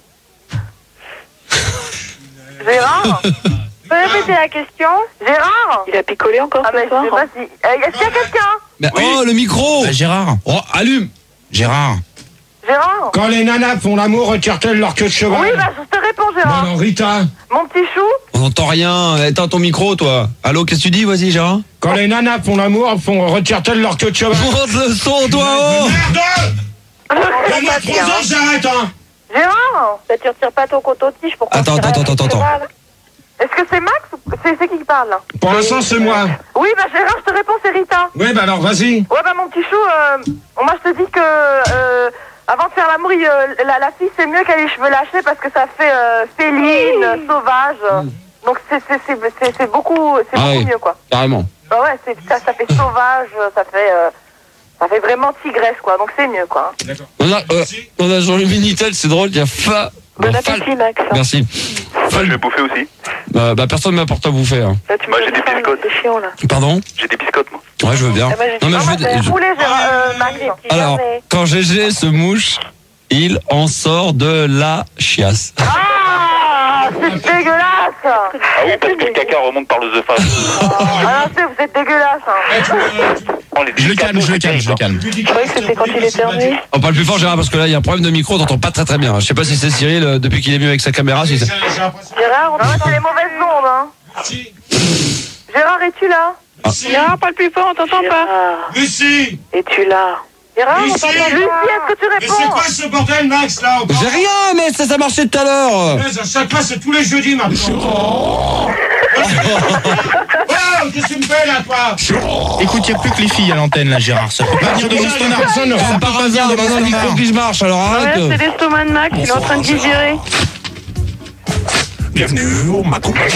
Gérard. Tu peux répéter la question? Gérard. Il a picolé encore Ah ce mais je soir. sais pas si... Euh, Est-ce qu'il y a quelqu'un? Mais oh, le micro. Bah, Gérard. Oh, allume. Gérard. Gérard. Quand les nanas font l'amour, retirent-elles leur queue de cheval? Oui, bah je te réponds Bon, Gérard. alors, Rita, Mon petit chou. On n'entend rien. Éteins ton micro, toi. Allô, qu'est-ce que tu dis? Vas-y, Gérard. quand les nanas font l'amour, font retirent-elles leur queue de cheval? Monte le son, toi. Oh. Merde! Je Dans sais moi pas trois dire, ans, hein. j'arrête, hein! Gérard. Bah tu retires pas ton coton-tige pour Attends, qu'on attends, tire attends, avec le attends. cheval. Est-ce que c'est Max ou c'est c'est qui qui parle là? Pour l'instant, c'est moi. Oui, bah Gérard, je te réponds, c'est Rita. Ouais, bah alors, vas-y. Ouais, bah mon petit chou, euh, moi je te dis que euh, avant de faire l'amour, il, euh, la, la fille c'est mieux qu'elle ait les cheveux lâchés parce que ça fait euh, féline, sauvage. Donc c'est c'est c'est c'est c'est beaucoup c'est Ah beaucoup oui. mieux quoi. Carrément. Bah ouais, c'est ça, ça fait sauvage, ça fait euh, ça fait vraiment tigresse quoi. Donc c'est mieux quoi. On a, euh, on a sur le Minitel, c'est drôle, il y a fa. Bon Fal- appétit, Max. Merci. Moi je vais bouffer aussi. Euh, bah personne m'apporte à bouffer. Hein. Là, tu Moi, me j'ai des fais faim, biscottes. C'est chiant là. Pardon? J'ai des biscottes moi. Ouais, je veux bien. Ah, moi, j'ai Non mais Ah, je moi veux. c'est je- poulet Gérard, euh, Max. Alors, quand G G se mouche, il en sort de la chiasse. Ah, c'est dégueulasse. Ah oui, parce que le caca remonte par l'œsophage. Ah non, c'est vous êtes dégueulasse. Hein. Oh, les Je le calme, je le calme, je le calme. Je croyais que c'était quand il éternuait. On parle plus fort, Gérard, parce que là, il y a un problème de micro, on t'entend pas très très bien. Je sais pas si c'est Cyril, euh, depuis qu'il est venu avec sa caméra. Si c'est- Gérard, on c'est les mauvaises ondes. Hein. Gérard, es-tu là? Gérard, parle plus fort, on t'entend pas. Gérard, Lucie! es-tu là? Gérard, on Lucie t'entend pas. Lucie, est-ce que tu Mais c'est réponds? quoi ce bordel, Max, là? au J'ai rien, mais ça, ça marchait tout à l'heure. Ouais, à chaque fois, c'est tous les jeudis, maintenant. Oh, qu'est-ce que tu me fais, là, toi? Écoute, il n'y a plus que les filles à l'antenne, là, Gérard. Ça peut pas venir de mon standard. Personne ne C'est par hasard, maintenant le micro qui se marche, alors Ouais, arrête. c'est l'estomac de Max, il est en train de digérer. Bienvenue au ma compagnie.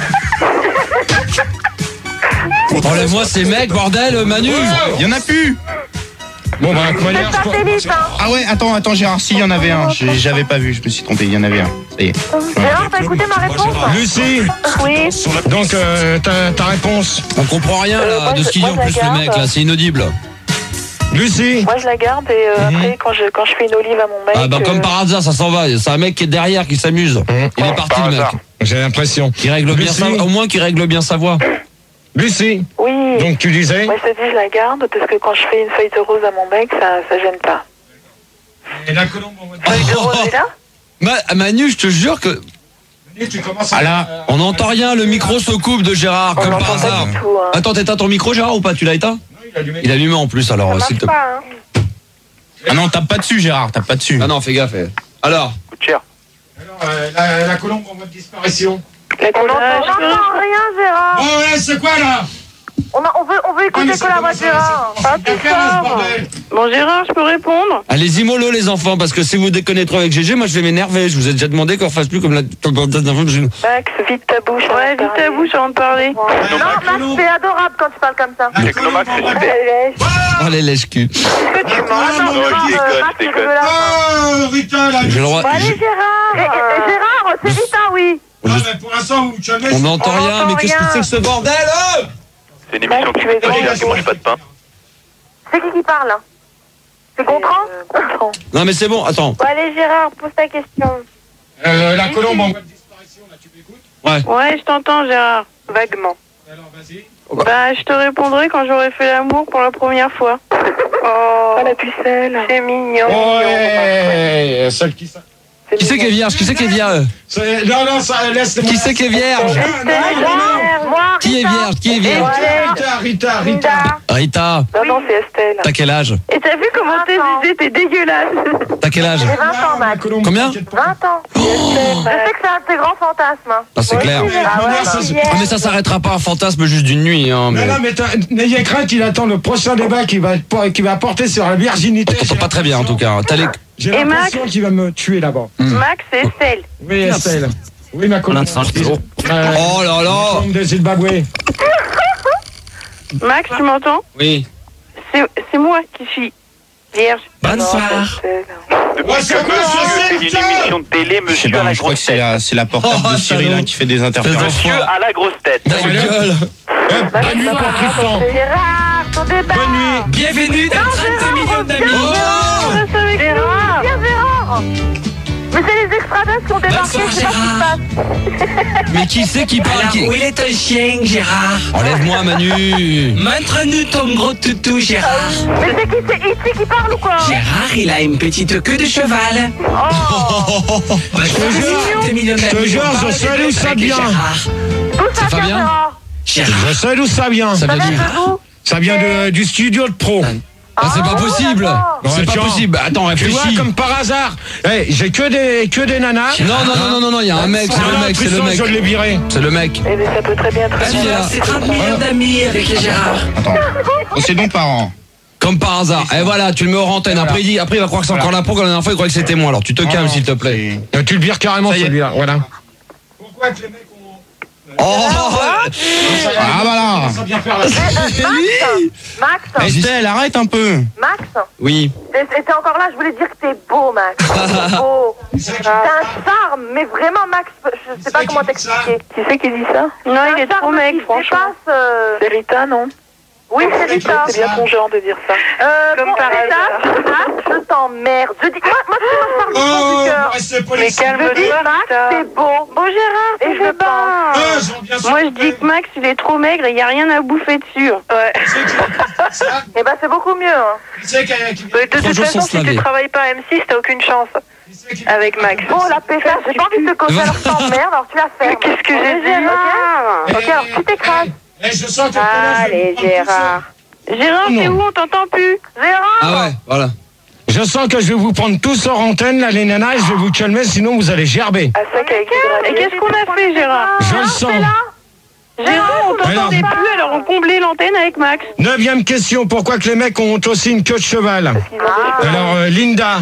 Enlève-moi ces mecs, bordel, Manu. Il y en a plus. Bon, bah, comment dire, C'est satellite, hein. Ah ouais, attends, attends, Gérard, si, il y en avait un. J'ai- J'avais pas vu, je me suis trompé, il y en avait un. Ça y est. Gérard, t'as écouté ma réponse? Lucie, Oui. donc, euh, ta, ta réponse. On comprend rien là de ce qu'il dit en plus le mec là, c'est inaudible. Lucie, Moi je la garde et euh, après quand je quand je fais une olive à mon mec. Ah bah comme euh, par hasard, ça s'en va. C'est un mec qui est derrière qui s'amuse. Il est parti Par le mec. hasard. j'ai l'impression. Qui règle bien Lucie. sa... Au moins qui règle bien sa voix. Lucie, Oui. donc tu disais? Moi je te dis je la garde parce que quand je fais une feuille de rose à mon mec ça ça gêne pas. Et la colombe, on va Feuille de rose est là? Ma- Manu, je te jure que dire, tu commences à... Ah là, on n'entend rien, le micro se coupe de Gérard On comme par n'entend hasard. pas du tout. Hein. Attends, t'éteins ton micro Gérard ou pas? Tu l'as éteint? il a allumé. Il a allumé en plus alors Ça s'il marche te pas, hein. ah non, tape pas dessus, Gérard, tape pas dessus. Ah non, fais gaffe. eh. Alors, Coûte cher. Alors, euh, la, la colombe en voie de disparition. La On n'entend coulage. rien, Gérard. Oh ouais, c'est quoi, là? On, a, on veut, on veut Ah, mais écouter ça que la voix commence de à- Gérard. ça commence à bien faire, ce bordel. Bon, Gérard, je peux répondre? allez-y mollo les enfants parce que si vous déconnez trop avec G G, moi je vais m'énerver. Je vous ai déjà demandé qu'on fasse plus comme la. Max, vite ta bouche. Ouais, vite ta bouche avant de parler. Non, Max, c'est adorable quand tu parles comme ça. Technomax, c'est super. Oh les lèches-cul. Est-ce que tu mens? Attends, non, je Gérard, déconne, euh, je Max, c'est déconne. dégueulasse. Oh, Rita, là. J'ai le droit. Bon, allez, j'ai- Gérard. Et- et- Gérard, c'est Rita, oui. Ah, mais pour l'instant, vous jamais... On n'entend On rien, n'entend mais qu'est-ce que rien. c'est que ce bordel euh C'est une émission Max, qui tu es fait grand, qui mange pas de pain. C'est qui qui parle? C'est Gontran? Gontran. Non mais c'est bon, attends. Bon, allez, Gérard, pose ta question. Euh, la colombe en voie de disparition, là, tu m'écoutes? Ouais. Ouais, je t'entends, Gérard. Vaguement. Bah, je te répondrai quand j'aurai fait l'amour pour la première fois. Oh, la pucelle. C'est mignon. Ouais, celle qui ça. Qui c'est qui est vierge? Qui c'est qui est vierge? C'est- Non, non, ça laisse. Qui c'est qui est vierge? Moi, Qui est vierge? Qui est vierge? Rita, Rita, Rita. Rita, Non, non, c'est Estelle. t'as quel âge? Et t'as vu comment t'es visé? T'es dégueulasse. T'as quel âge? J'ai vingt ans, Max. Combien? vingt ans. Je sais que c'est un de tes grands fantasmes. Ah, c'est clair. Ah ouais, ça, c'est- Ah, mais ça s'arrêtera pas un fantasme juste d'une nuit. Hein, mais... Non, non, mais t'as- n'ayez crainte, il attend le prochain débat qui va, qui va porter sur la virginité. T'entends pas très bien en tout cas. T'as les... J'ai Et l'impression qu'il va me tuer là-bas. Max et Estelle. Oui, Estelle. Oui, ma collègue. Euh, Oh là là. de Zimbabwe. Max, tu m'entends? Oui. C'est c'est moi qui suis vierge. Bonsoir. Depuis que monsieur fait une émission de télé, Je sais monsieur pas, à la je crois grosse que c'est tête. la, c'est la portable Oh, de Cyril salaud. hein, qui fait des Fais interférences. Monsieur à la grosse tête. Ta gueule. Euh, bonne nuit pour Tristan. Gérard, ton débat. Bonne nuit. Bienvenue dans trente millions d'amis. Gérard, Gérard. Viens, Gérard. Mais c'est les extraterrestres qui ont débarqué, Bonsoir, je sais pas ce qui se passe. Mais qui c'est qui parle Alors, qui... où est ton chien, Gérard? Enlève-moi Manu. Montre-nous ton gros toutou, Gérard. Mais c'est qui, c'est Iti qui parle ou quoi? Gérard, il a une petite queue de cheval. Oh, Bah, je te jure, te jure, je sais d'où ça vient. d'où ça C'est vient, Fabien Gérard? Gérard. Je sais d'où ça vient. Ça Ça vient vient du... de où? Ça vient de, du studio de pro. Ah, c'est pas possible. d'accord. C'est Ouais, pas tiens. possible. Attends, Tu vois, réfléchis. comme par hasard. Eh, j'ai que des, que des nanas. Non, non, non, non, non, non, il y a un mec, c'est Ah le non, mec, c'est le Tristan, mec. je l'ai viré. C'est le mec. Eh bien, ça peut très bien, très Vas-y, bien. là. C'est trente millions d'amis avec les Gérard. Attends. Oh, c'est donc parent. Comme par hasard. Et voilà, tu le mets hors antenne. Après, il dit, après, il va croire que c'est encore l'impro, comme la dernière fois, il croyait que c'était moi. Alors, tu te calmes, s'il te plaît. Euh, Tu le vires carrément, Ça y est. celui-là. Voilà. Pourquoi que les mecs ont. Oh, Ah voilà. Ça vient faire la. Max, Estelle, arrête un peu. Max, oui. t'es t'es encore là, je voulais dire que t'es beau, Max. T'es beau. T'as un charme, mais vraiment, Max, je sais pas comment t'expliquer. Qui c'est qui dit ça? Non, il est trop mec, franchement. Euh... C'est Rita, non? Oui, c'est Rita. C'est bien ton genre de dire ça. Euh, Comme bon, par Rita, hasard. Max, je t'emmerde. Je dis, moi, moi, tu me parles du fond Oh, du cœur. restez pas Mais les Je dis, calme-toi, Max, Rita. t'es beau. Bon, Gérard, Et je le pense. Ah, j'en viens sur Moi, je le dis que Max, il est trop maigre et il n'y a rien à bouffer dessus. Ouais. Ça, Eh ben, c'est beaucoup mieux. Hein. tu sais qu'il y a- qu'il y a- De toute Bonjour, façon, sans si se laver. tu travailles pas à M six, t'as aucune chance tu sais qu'il y a- avec Max. Bon, la pétasse, j'ai pas envie de te causer, alors je t'emmerde, alors tu la fermes. Qu'est-ce que j'ai dit, Ok, ok, alors tu t'écrases. Eh, je sens que Allez, Gérard. Gérard, t'es où? On t'entend plus. Gérard. Ah ouais, voilà. Je sens que je vais vous prendre tous hors antenne, là, les nanas, et je vais vous calmer, sinon vous allez gerber. À ça qu'avec Et qu'est-ce qu'on a fait, Gérard? Je le sens. Gérard, on t'entendait Alors. plus, alors on comblait l'antenne avec Max. Neuvième question, pourquoi que les mecs ont aussi une queue de cheval? Alors, euh, Linda.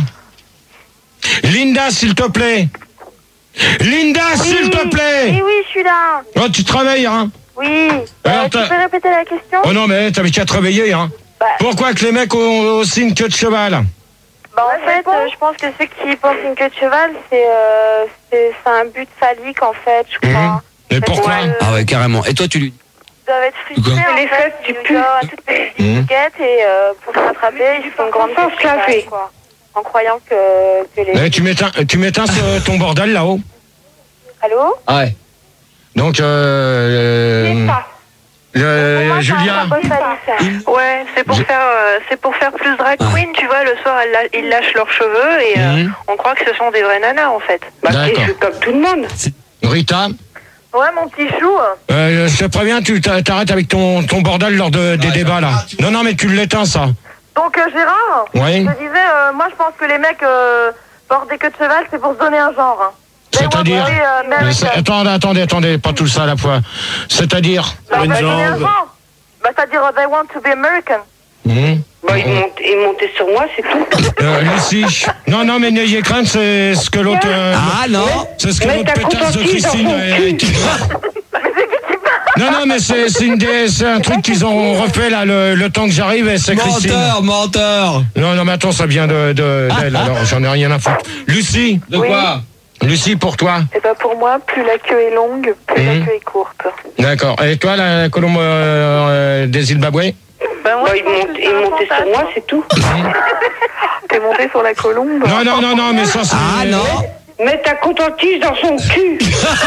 Linda, s'il te plaît. Linda, s'il te plaît. Oui, oui, je suis là. Oh, tu travailles, hein? Oui. Alors, Euh, tu t'as- peux répéter la question? Oh non, mais t'avais qu'à te réveiller, hein? Bah. Pourquoi que les mecs ont aussi une queue de cheval? Bah, en fait, euh, je pense que ceux qui pensent une queue de cheval, c'est euh, c'est c'est un but phallique, en fait, je crois. Et pourquoi? Ouais. Ah ouais, carrément. Et toi, tu lui... Ils doivent être frustrés, Quoi en Les fait, fesses, tu ils pues. doivent avoir toutes petites Mmh. étiquettes et euh, pour se rattraper, ils font une grande queue de cheval, quoi. En croyant que, que les... Eh, tu m'éteins, tu m'éteins ce- ton bordel là-haut. Allô? Ah ouais. Donc, euh, C'est euh, ça. euh, Pour moi, c'est un Julien. symbole phallique. Ouais, c'est pour Je- faire, euh, c'est pour faire plus drag queen, tu vois. Le soir, elles la- ils lâchent leurs cheveux et euh, Mhm. on croit que ce sont des vrais nanas, en fait. D'accord. comme tout le monde. Rita, Ouais, mon petit chou. euh, je te préviens, tu t'a- t'arrêtes avec ton, ton bordel lors de, des débats là. Non, non, mais tu l'éteins ça. Donc, euh, Gérard, Oui. je te disais, euh, moi, je pense que les mecs euh, portent des queues de cheval, c'est pour se donner un genre. Hein. They C'est-à-dire want to be, euh, Mais American. c'est- Attendez, attendez, attendez, pas tout ça à la fois. C'est-à-dire Bah, bah, donner un genre. Bah, c'est-à-dire, euh, they want to be American. Hum Bah, ils, montent, ils montaient sur moi, c'est tout. euh, Lucie. Non, non, mais n'ayez crainte, c'est ce que l'autre. euh, Ah non. c'est ce que Mais l'autre t'as pétasse de consenti dans Christine son a cul. été. Non, non, mais c'est c'est une des- c'est un truc qu'ils ont refait là le, le temps que j'arrive et c'est Christine. Menteur, menteur. Non, non, mais attends, ça vient de de- d'elle, alors j'en ai rien à foutre. Lucie, De quoi? Lucie, pour toi. Et bah pour moi, plus la queue est longue, plus Mhm. la queue est courte. D'accord. Et toi, la colombe euh, euh, des Zimbabwe? Bah, moi, je pense que c'est un fantasme. c'est tout. T'es monté sur la colombe. Non, non, non, non, mais ça c'est. Ah non. Mais ta coton-tige dans son cul.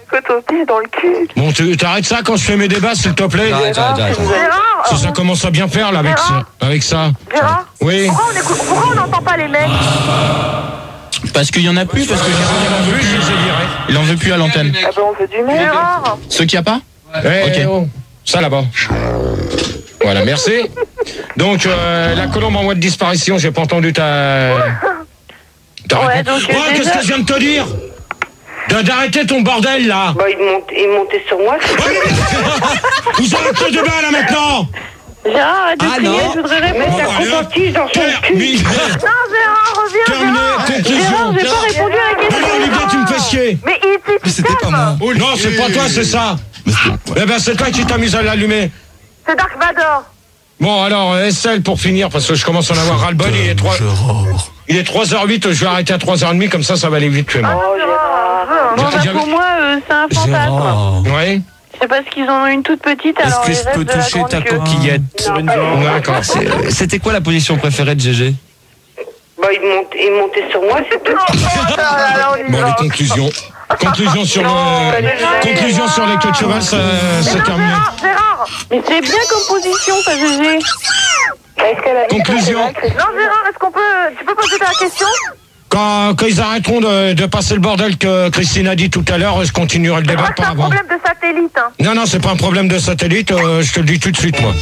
Coton-tige dans le cul. Bon, tu t'arrêtes ça quand je fais mes débats, s'il te plaît. Arrête, arrête, arrête. Gérard, Si ça commence à bien faire là avec ça. Avec ça. Gérard, Oui. pourquoi on écoute- pourquoi on n'entend pas les mecs? Parce qu'il y en a plus, parce que En plus, je les ai virés. il en veut plus à l'antenne. Ah ben on veut du mec. Gérard, Ceux qu'il n'y a pas Eh, Ok. oh, ça là-bas. Voilà, merci. Donc, euh, la colombe en voie de disparition, j'ai pas entendu ta. ta Ouais, réponse. donc, euh, Ouais, qu'est-ce déjà- que je viens de te dire? De- D'arrêter ton bordel là. Bah il monte, il montait sur moi. Vous arrêtez de bain là maintenant. Gérard, arrête de Ah, crier, non. je voudrais répondre. Bon, allez, hop. Coton-tige dans son cul. Terminé. non Gérard, reviens Terminé. Gérard. Conclusion. Gérard, j'ai pas répondu à la question. Allez, Olivia, tu me fais chier. Mais il était Mais c'était pas moi. Non, c'est pas toi, c'est ça. Mais c'était- Eh ben, c'est toi qui t'amuses à l'allumer. C'est Dark Vador. Bon, alors, euh, S L pour finir, parce que je commence à en avoir ras-le-bol. Il est trois, il est trois heures huit, je vais arrêter à trois heures trente, comme ça, ça va aller vite chez moi. Oh Gérard. Bon, bah, J'avais- pour moi, euh, c'est un fantasme. Oui. C'est parce qu'ils en ont une toute petite, alors Est-ce que ils je peux rêvent de la toucher grande ta queue. coquillette? D'accord. C'est- euh, C'était quoi la position préférée de G G? Bah il monte, il montait sur moi, c'est tout. Oh là là, on y Bon, va. les conclusions. Conclusion sur le, conclusion sur les queues de cheval, ça, c'est terminé. Gérard, Gérard. Mais c'est bien comme position, ça, G G. Est-ce qu'elle a dit Conclusion. Non Gérard, est-ce qu'on peut, tu peux poser ta question? Quand, quand ils arrêteront de, de passer le bordel que Christine a dit tout à l'heure, je continuerai le Je débat crois que c'est par un avant. problème de satellite. Hein. Non, non, c'est pas un problème de satellite, euh, je te le dis tout de suite, moi.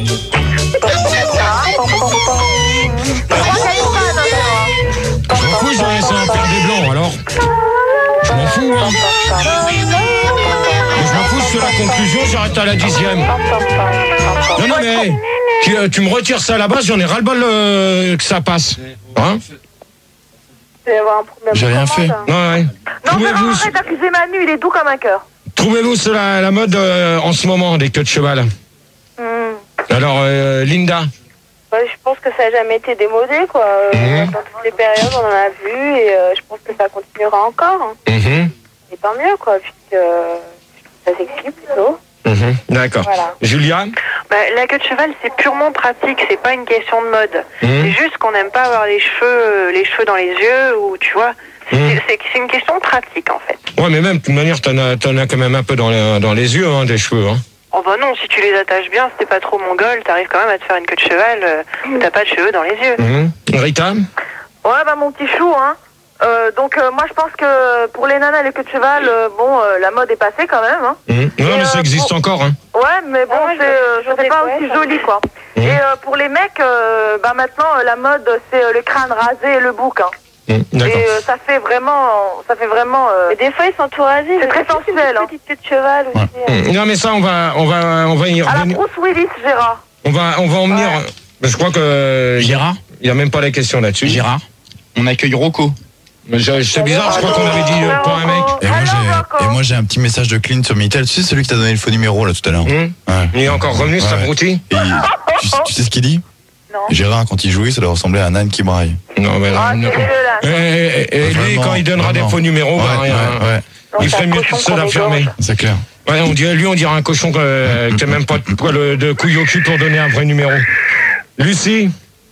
Je crois qu'il y a une panne, hein, Gérard. Je m'en fous, ils ont laissé un père des blancs, alors. Je m'en fous, hein. Mais je m'en fous sur la conclusion, j'arrête à la dixième. Non, non, mais tu, euh, tu me retires ça à la base, j'en ai ras-le-bol euh, que ça passe. Hein? Il va y avoir un problème. J'ai rien fait. Ouais, ouais. Non Gérard, Trouvez-vous, arrête d'accuser Manu, il est doux comme un cœur. trouvez-vous c'est la, la mode euh, en ce moment, des queues de cheval? Alors, euh, Linda? Ouais, je pense que ça n'a jamais été démodé, quoi. Euh, Mhm. Dans toutes les périodes, on en a vu et euh, je pense que ça continuera encore. Hein. Mhm, Et tant mieux, quoi, puisque euh, ça s'explique plutôt. mhm, d'accord. Voilà. Julia? Bah, la queue de cheval, c'est purement pratique, c'est pas une question de mode. Mhm. C'est juste qu'on n'aime pas avoir les cheveux, euh, les cheveux dans les yeux, ou tu vois. C'est Mhm. c'est- c'est une question de pratique, en fait. Ouais, mais même, de toute manière, t'en as, t'en as quand même un peu dans les, dans les yeux, hein, des cheveux, hein. Oh bah non, si tu les attaches bien, si t'es pas trop mongol, t'arrives quand même à te faire une queue de cheval, euh, où t'as pas de cheveux dans les yeux. Mhm. Rita? Ouais, bah mon petit chou, hein. Euh, donc euh, moi je pense que pour les nanas et les queues de cheval, euh, bon, euh, la mode est passée quand même. Hein. Mhm. Non, Et, mais ça euh, existe bon- encore, hein. Ouais, mais bon, Ah ouais, c'est, je- euh, je c'est sais pas quoi, aussi ça. joli, quoi. Mhm. Et euh, pour les mecs, euh, bah maintenant euh, la mode c'est euh, le crâne rasé et le bouc. Hein. Mhm. Et D'accord. euh, ça fait vraiment, ça fait vraiment. euh, Mais des fois, ils sont tout rasés. C'est très sensuel, hein. Petite queue de cheval aussi. hein. Mhm. Non, mais ça, on va, on va, on va y À la revenir. Bruce Willis, Gérard. On va, on va en venir. Je crois que Gérard il y a même pas la question là-dessus. Gérard On accueille Rocco. Mais je- C'est bizarre, je crois qu'on avait dit euh, pour un mec. Et moi, Alors, j'ai, et Rocco. moi, j'ai un petit message de Clint sur Minitel. Tu sais, celui qui t'a donné le faux numéro, là, tout à l'heure. Mhm. Ouais. Il est encore revenu, cet Ouais. abruti? Et il- tu, tu sais ce qu'il dit? Non. Gérard, quand il jouait, ça doit ressembler à un âne qui braille. Non, mais Ah, non. c'est dégueulasse. Et, et- et lui, Vraiment, quand il donnera vraiment. des faux numéros, bah, Ouais, rien. ouais, ouais. Il c'est ferait un mieux cochon de se qu'on la fermer. égorge. C'est clair. Ouais, on dirait, lui, on dirait un cochon que, qui a même pas de poil de couille au cul pour donner un vrai numéro. Lucie?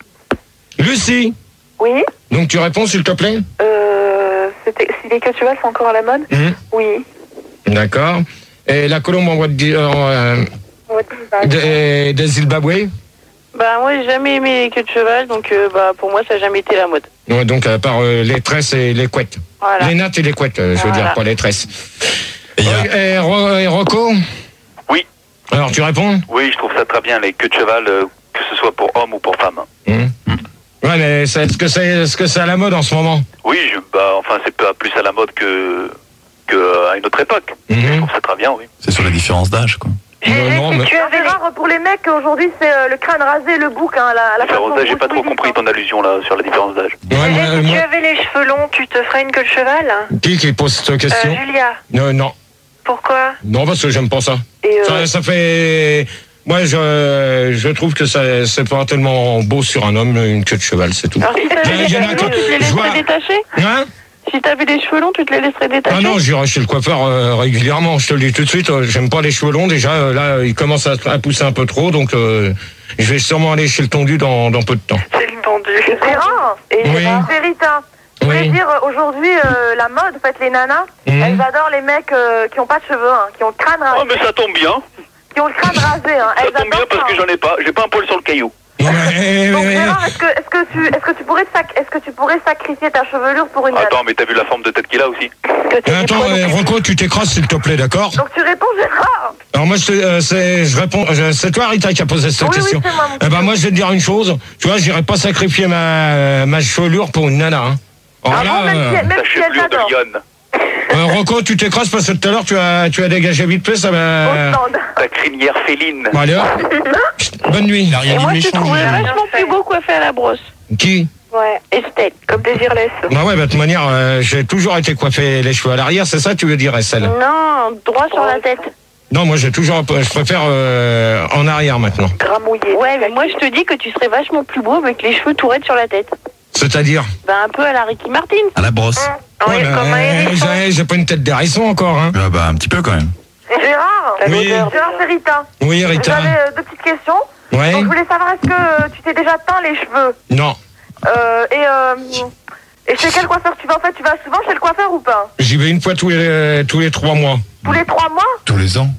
Lucie? Oui. Donc tu réponds, s'il te plaît? Euh, c'était- si les queues de cheval sont encore à la mode Mhm. Oui. D'accord. Et la colombe en voie de, di- euh, On va dire ça. de, de Zimbabwe? Bah moi, j'ai jamais aimé les queues de cheval, donc euh, bah pour moi, ça n'a jamais été la mode. Ouais, donc à part euh, les tresses et les couettes. Voilà. Les nattes et les couettes, euh, je veux Voilà. dire, pas les tresses. Et il y a- Ouais, et, Ro- et Rocco? Oui. Alors tu réponds? Oui, je trouve ça très bien, les queues de cheval, euh, que ce soit pour homme ou pour femme. Mhm. Ouais, mais c'est- est-ce que c'est est-ce que c'est à la mode en ce moment? Oui, je, bah, enfin, c'est pas plus à la mode que, que à une autre époque. Mhm. Je trouve ça très bien, oui. C'est sur la différence d'âge, quoi. Non, non, mais- Tu as Gérard, pour les mecs aujourd'hui c'est euh, le crâne rasé, le bouc, hein, la, la Différence façon d'âge, j'ai Bruce pas trop Willis, compris hein. ton allusion là sur la différence d'âge. Ouais, moi- si moi- tu avais les cheveux longs, tu te ferais une queue de cheval hein qui qui pose cette euh, question? Julia, Non, non. pourquoi? Non, parce que j'aime pas ça. Et euh, Ça, ça fait. Moi, je, je trouve que ça, c'est pas tellement beau sur un homme, une queue de cheval, c'est tout. Alors si t'avais Il les y en a cheveux que- longs, tu te les je vois- laisserais détacher? Hein? Si t'avais les cheveux longs, tu te les laisserais détacher? Ah non, j'irai chez le coiffeur euh, régulièrement, je te le dis tout de suite. euh, J'aime pas les cheveux longs, déjà, euh, là, ils commencent à, à pousser un peu trop, donc euh, je vais sûrement aller chez le tondu dans, dans peu de temps. C'est le tendu. Gérard, et Oui. Gérard, c'est Rita. Je voulais Oui. dire, euh, aujourd'hui, euh, la mode, en fait, les nanas, Mhm. elles adorent les mecs euh, qui ont pas de cheveux, hein, qui ont le crâne rasé. Oh, mais ça tombe bien. Qui ont le crâne rasé, hein. Ça Elles tombe bien adorent parce ça, que hein. j'en ai pas. J'ai pas un poil sur le caillou. Non, mais, Donc, mais- Gérard, est-ce que, est-ce que tu, est-ce que tu pourrais, te sac- est-ce que tu pourrais sacrifier ta chevelure pour une nana? Attends, mais t'as vu la forme de tête qu'il a aussi? Attends, eh, Rocco, tu t'écrases s'il te plaît, d'accord? Donc tu réponds Gérard. Alors moi, je, te- euh, c'est, je réponds. je- C'est toi, Rita, qui a posé cette Oui, oui, question. c'est moi, mon Eh ben moi, je vais te dire une chose. Tu vois, j'irai pas sacrifier ma ma chevelure pour une nana. Hein. Alors Ah là, bon, même euh, si, même Ta si elle chevelure de t'adore. lionne. euh, Rocco, tu t'écrases parce que tout à l'heure, tu as tu as dégagé vite fait, ça Au va. stand. Ta crinière féline. Bon, allez, hop. Bonne nuit. Il a rien Et dit moi, de je te méchant. trouvais lui. vachement plus beau coiffé à la brosse. Qui? Ouais. Estelle. Comme Désirless. Bah ouais, bah, de toute manière, euh, j'ai toujours été coiffé les cheveux à l'arrière, c'est ça, tu veux dire, Estelle? Non, droit sur la tête. Non, moi, j'ai toujours, je préfère euh, en arrière maintenant. Gramouillé. Ouais, mais moi, je te dis que tu serais vachement plus beau avec les cheveux tout raides sur la tête. C'est-à-dire? Ben, un peu à la Ricky Martin. À la brosse. Oui, Ouais, bah, comme un euh, hérisson. j'ai, j'ai pas une tête d'hérisson encore, hein. Ah bah un petit peu quand même. Gérard. Oui. Gérard, c'est Rita. Oui, Rita. J'avais euh, deux petites questions. Ouais. Donc je voulais savoir, est-ce que euh, tu t'es déjà teint les cheveux? Non. Euh, et, euh, et chez quel coiffeur tu vas? En fait, tu vas souvent chez le coiffeur ou pas? J'y vais une fois tous les tous les trois mois. Tous les trois mois? Tous les ans.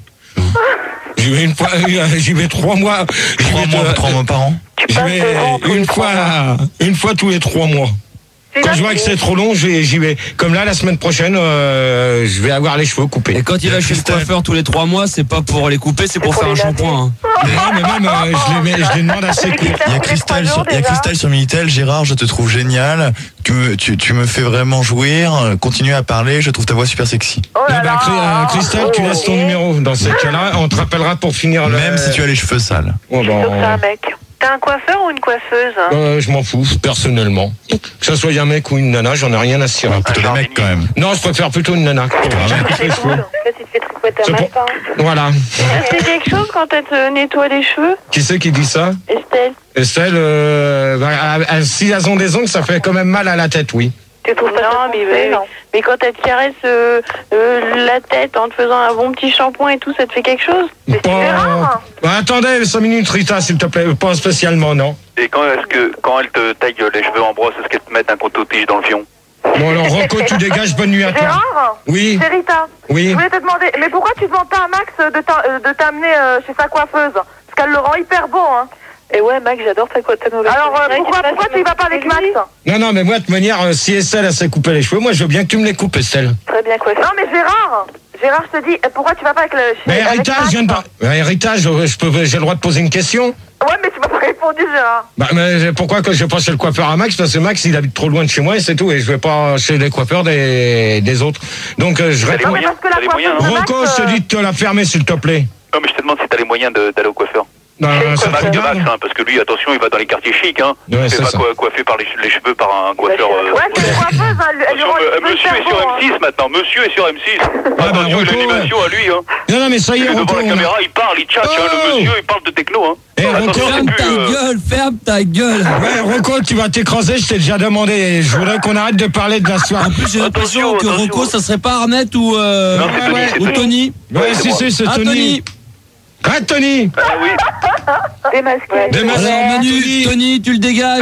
J'y vais une fois, euh, j'y vais trois mois. J'y Trois vais mois, de- trois mois par an. J'y vais une fois, une fois tous les trois mois. C'est Quand là je vois que c'est trop long, j'y j'y vais. Comme là, la semaine prochaine, euh, je vais avoir les cheveux coupés. Et quand il va chez le coiffeur tous les trois mois, c'est pas pour les couper, c'est pour faire un shampoing. hein. Mais non, mais même, euh, je, les mets- je les demande assez courts. Il y a Cristal sur, il y a Cristal sur Minitel. Gérard, je te trouve génial. Tu me, tu, tu me fais vraiment jouir. Continue à parler. Je trouve ta voix super sexy. Oh là Ah bah, là. Cri- euh, Christelle, tu laisses ton numéro. Dans ces cas-là, on te rappellera pour finir le. Même si tu as les cheveux sales. Oh, bah, Donc c'est un mec. T'es un coiffeur ou une coiffeuse? euh, je m'en fous, personnellement. Que ce soit un mec ou une nana, j'en ai rien à cirer. Plutôt des mecs quand même. Non, je préfère plutôt une nana. C'est cool. Là, tu te fais tricoter C'est un pour- matin. Voilà. Elle fait quelque chose quand elle te nettoie les cheveux, Qui c'est qui dit ça? Estelle? Estelle, euh, bah, euh, si elles ont des ongles, ça fait quand même mal à la tête, oui. Tu trouves ça Non, mais, fait mais, non. mais quand elle te caresse euh, euh, la tête en te faisant un bon petit shampoing et tout, ça te fait quelque chose? Pas- Bah, attendez, cinq minutes, Rita, s'il te plaît. Pas spécialement, non. Et quand est-ce que quand elle te taille les cheveux en brosse, est-ce qu'elle te met un coton-tige dans le fion? Bon, alors, Rocco, tu dégages, bonne nuit à toi. Gérard? Oui. C'est Rita. Oui. Je voulais te demander, mais pourquoi tu demandes pas à Max de t'a- euh, de t'amener euh, chez sa coiffeuse? Parce qu'elle le rend hyper beau, hein. Et ouais, Max, j'adore ta, ta nouvelle. Alors euh, pourquoi, pourquoi tu y vas pas avec Max? Non, non, mais moi, de toute manière, euh, si Estelle, elle s'est coupé les cheveux, moi, je veux bien que tu me les coupes, Estelle. Très bien coiffé. Non mais Gérard, Gérard, je te dis, euh, pourquoi tu vas pas avec le chez Mais avec Rita, Max? je viens de pas. Mais Rita, je, je peux, j'ai le droit de poser une question? Ouais, mais tu m'as pas répondu, Gérard. Bah, mais pourquoi que je vais pas chez le coiffeur à Max? Parce que Max, il habite trop loin de chez moi et c'est tout. Et je vais pas chez les coiffeurs des, des autres. Donc, euh, je T'as les réponds. moyens, t'as les moyens, hein. Rocco, je te dis de te la fermer, s'il te plaît. Non, mais je te demande si t'as les moyens de- d'aller au coiffeur. Non, ça te Max, regarde. Max, hein, parce que lui, attention, il va dans les quartiers chics, hein. Ouais, il c'est fait pas ça. quoi- coiffer par les, les cheveux par un coiffeur. euh, Ouais, c'est une coiffeuse, hein, elle, elle lui Attention, rend les euh, cheveux monsieur hyper est sur beaux, hein. M six maintenant, monsieur est sur M six. bah, Attention, Rocco, l'animation à lui, hein. Non, non, mais ça y est, Il est Rocco. devant la on a- caméra, il parle, il tchatche, hein, Oh le monsieur, il parle de techno, hein. Eh, Attention, Rocco, c'est Ferme plus, ta euh, gueule, ferme ta gueule. Ouais, Rocco, tu vas t'écraser, je t'ai déjà demandé. Je voudrais qu'on arrête de parler de la soirée. En plus, j'ai l'impression que attention. Rocco, ça serait pas Arnett ou, euh, Non, c'est Tony, ouais, c'est ou Tony. Tony. Ouais, si, si, c'est Ah, Tony. Tony. Ah, Tony. Ah oui. Démasqué. Démasqué. Alors, Manu, Tony. Tony, tu le dégages.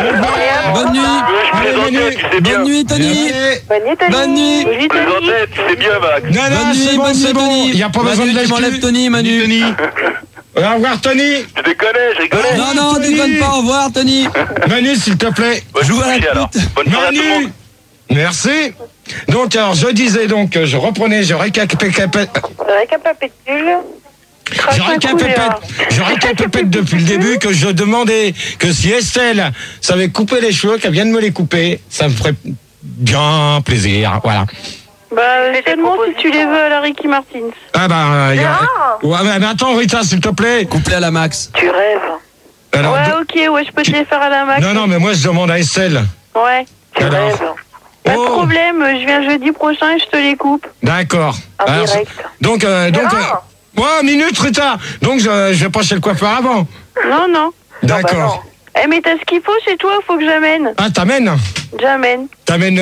Bonne nuit. Je Allez, plaisantais, Manu. tu sais bien. Bonne nuit, Tony. Allez. Bonne nuit, Tony. Bonne nuit. Je plaisantais, tu sais bien, Max. Non, non, Bonne c'est nuit, bon, bonne c'est nuit, bon. Tony. Il n'y a pas besoin de Manu, tu m'enlèves l'acheter. Tony, Manu. Tony. Au revoir, Tony. Je déconne, je rigolais. Non, non, Tony. déconne pas, au revoir, Tony. Manu, s'il te plaît. Bah, je Joue vous à la coucher, alors. pute. Bonne soirée à tout le Manu. monde. Merci. Donc, alors, je disais donc, je reprenais, je récapitulais. Récapitule. Je récapépète, je récapépète depuis le début que je demandais que si Estelle savait couper les cheveux, qu'elle vienne me les couper, ça me ferait bien plaisir. Voilà. Bah, seulement si tu les veux à la Ricky Martin. Ah bah, il y a... Gérard. Ouais, mais, mais attends, Rita, s'il te plaît. Couplé à la Max. Tu rêves. Alors, Ouais, de- ok, ouais, je peux te les faire à la Max. Non, non, mais moi, je demande à Estelle. Ouais. Tu Alors. rêves. Pas de Oh, problème, je viens jeudi prochain et je te les coupe. d'accord. En Alors, direct. donc, euh, donc, Gérard. euh, ouais, minute, Rita. Donc, je, je vais pas chez le coiffeur avant. Non, non. D'accord. Eh, mais t'as ce qu'il faut chez toi, faut que j'amène. Ah, t'amènes J'amène. T'amènes,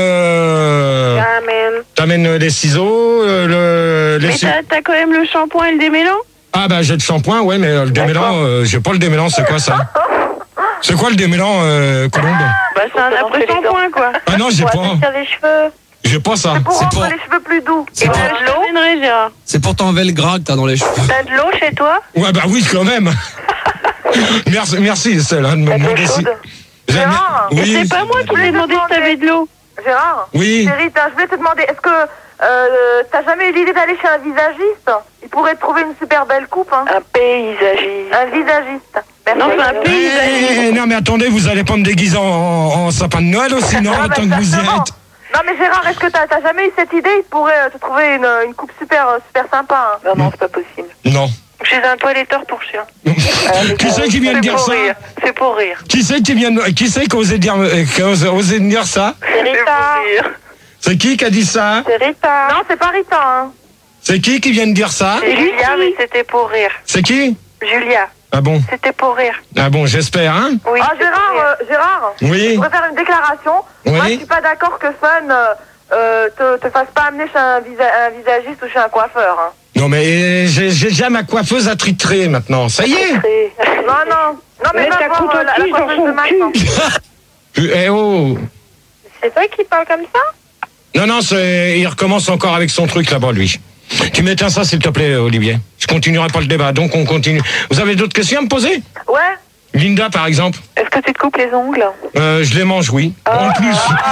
euh, Amen. t'amènes les ciseaux, euh, le, les Mais ci- t'as t'as quand même le shampoing et le démêlant? Ah bah j'ai le shampoing, ouais, mais euh, le démêlant, euh, j'ai pas le démêlant, c'est quoi ça? C'est quoi le démêlant, euh, Colombe? Bah, c'est un après-shampoing, quoi. Ah non, j'ai Ouais, pas. sur les cheveux. J'ai pas ça. C'est pour C'est rendre pour- les cheveux plus doux. Et t'as de l'eau, Gérard. C'est pour t'enlever le gras que t'as dans les cheveux. T'as de l'eau chez toi? Ouais, bah oui, quand même. merci, merci, Estelle, hein, de me demander si. Gérard, Oui. C'est pas moi qui t'ai demandé si t'avais de l'eau. Gérard, Oui. chérie, t'as- je voulais te demander, est-ce que euh, t'as jamais eu l'idée d'aller chez un visagiste? Il pourrait te trouver une super belle coupe. Hein. Un paysagiste. Un visagiste. Merci. Non, c'est un Eh, paysagiste. eh, non, mais attendez, vous allez pas me déguiser en, en- en sapin de Noël aussi, non, Ah, bah, tant que vous y exactement. êtes. Non mais Gérard, est-ce que t'as t'as jamais eu cette idée? Il pourrait euh, te trouver une, une coupe super, euh, super sympa. Hein. Non, non, c'est pas possible. Non. Chez un toiletteur pour chien. Qui c'est qui vient de C'est dire pour ça? rire. C'est pour rire. Qui c'est qui vient de, qui c'est qui a osé dire, euh, qui a osé, osé me dire ça? C'est Rita. C'est qui qui a dit ça? C'est Rita. Non, c'est pas Rita. Hein. C'est qui qui vient de dire ça? C'est Julia, mais c'était pour rire. C'est qui? Julia, Ah bon? c'était pour rire. Ah bon, j'espère, hein? Oui. Ah Gérard, euh, Gérard. Oui. Je voudrais faire une déclaration. Oui. Moi, je suis pas d'accord que Fun euh, euh, te, te fasse pas amener chez un, visa- un visagiste ou chez un coiffeur. Hein. Non mais j'ai j'ai déjà ma coiffeuse attritée maintenant, ça y est. Non, non. Non, mais Mais va t'as voir euh, la, la contenti dans coiffeuse son de Max. cul. hein. Eh oh. C'est toi qui parles comme ça? Non, non, c'est- il recommence encore avec son truc là-bas, lui. Tu m'éteins ça, s'il te plaît, Olivier. Je continuerai pas le débat, donc on continue. Vous avez d'autres questions à me poser? Ouais. Linda, par exemple. Est-ce que tu te coupes les ongles? Euh, je les mange, oui. En plus.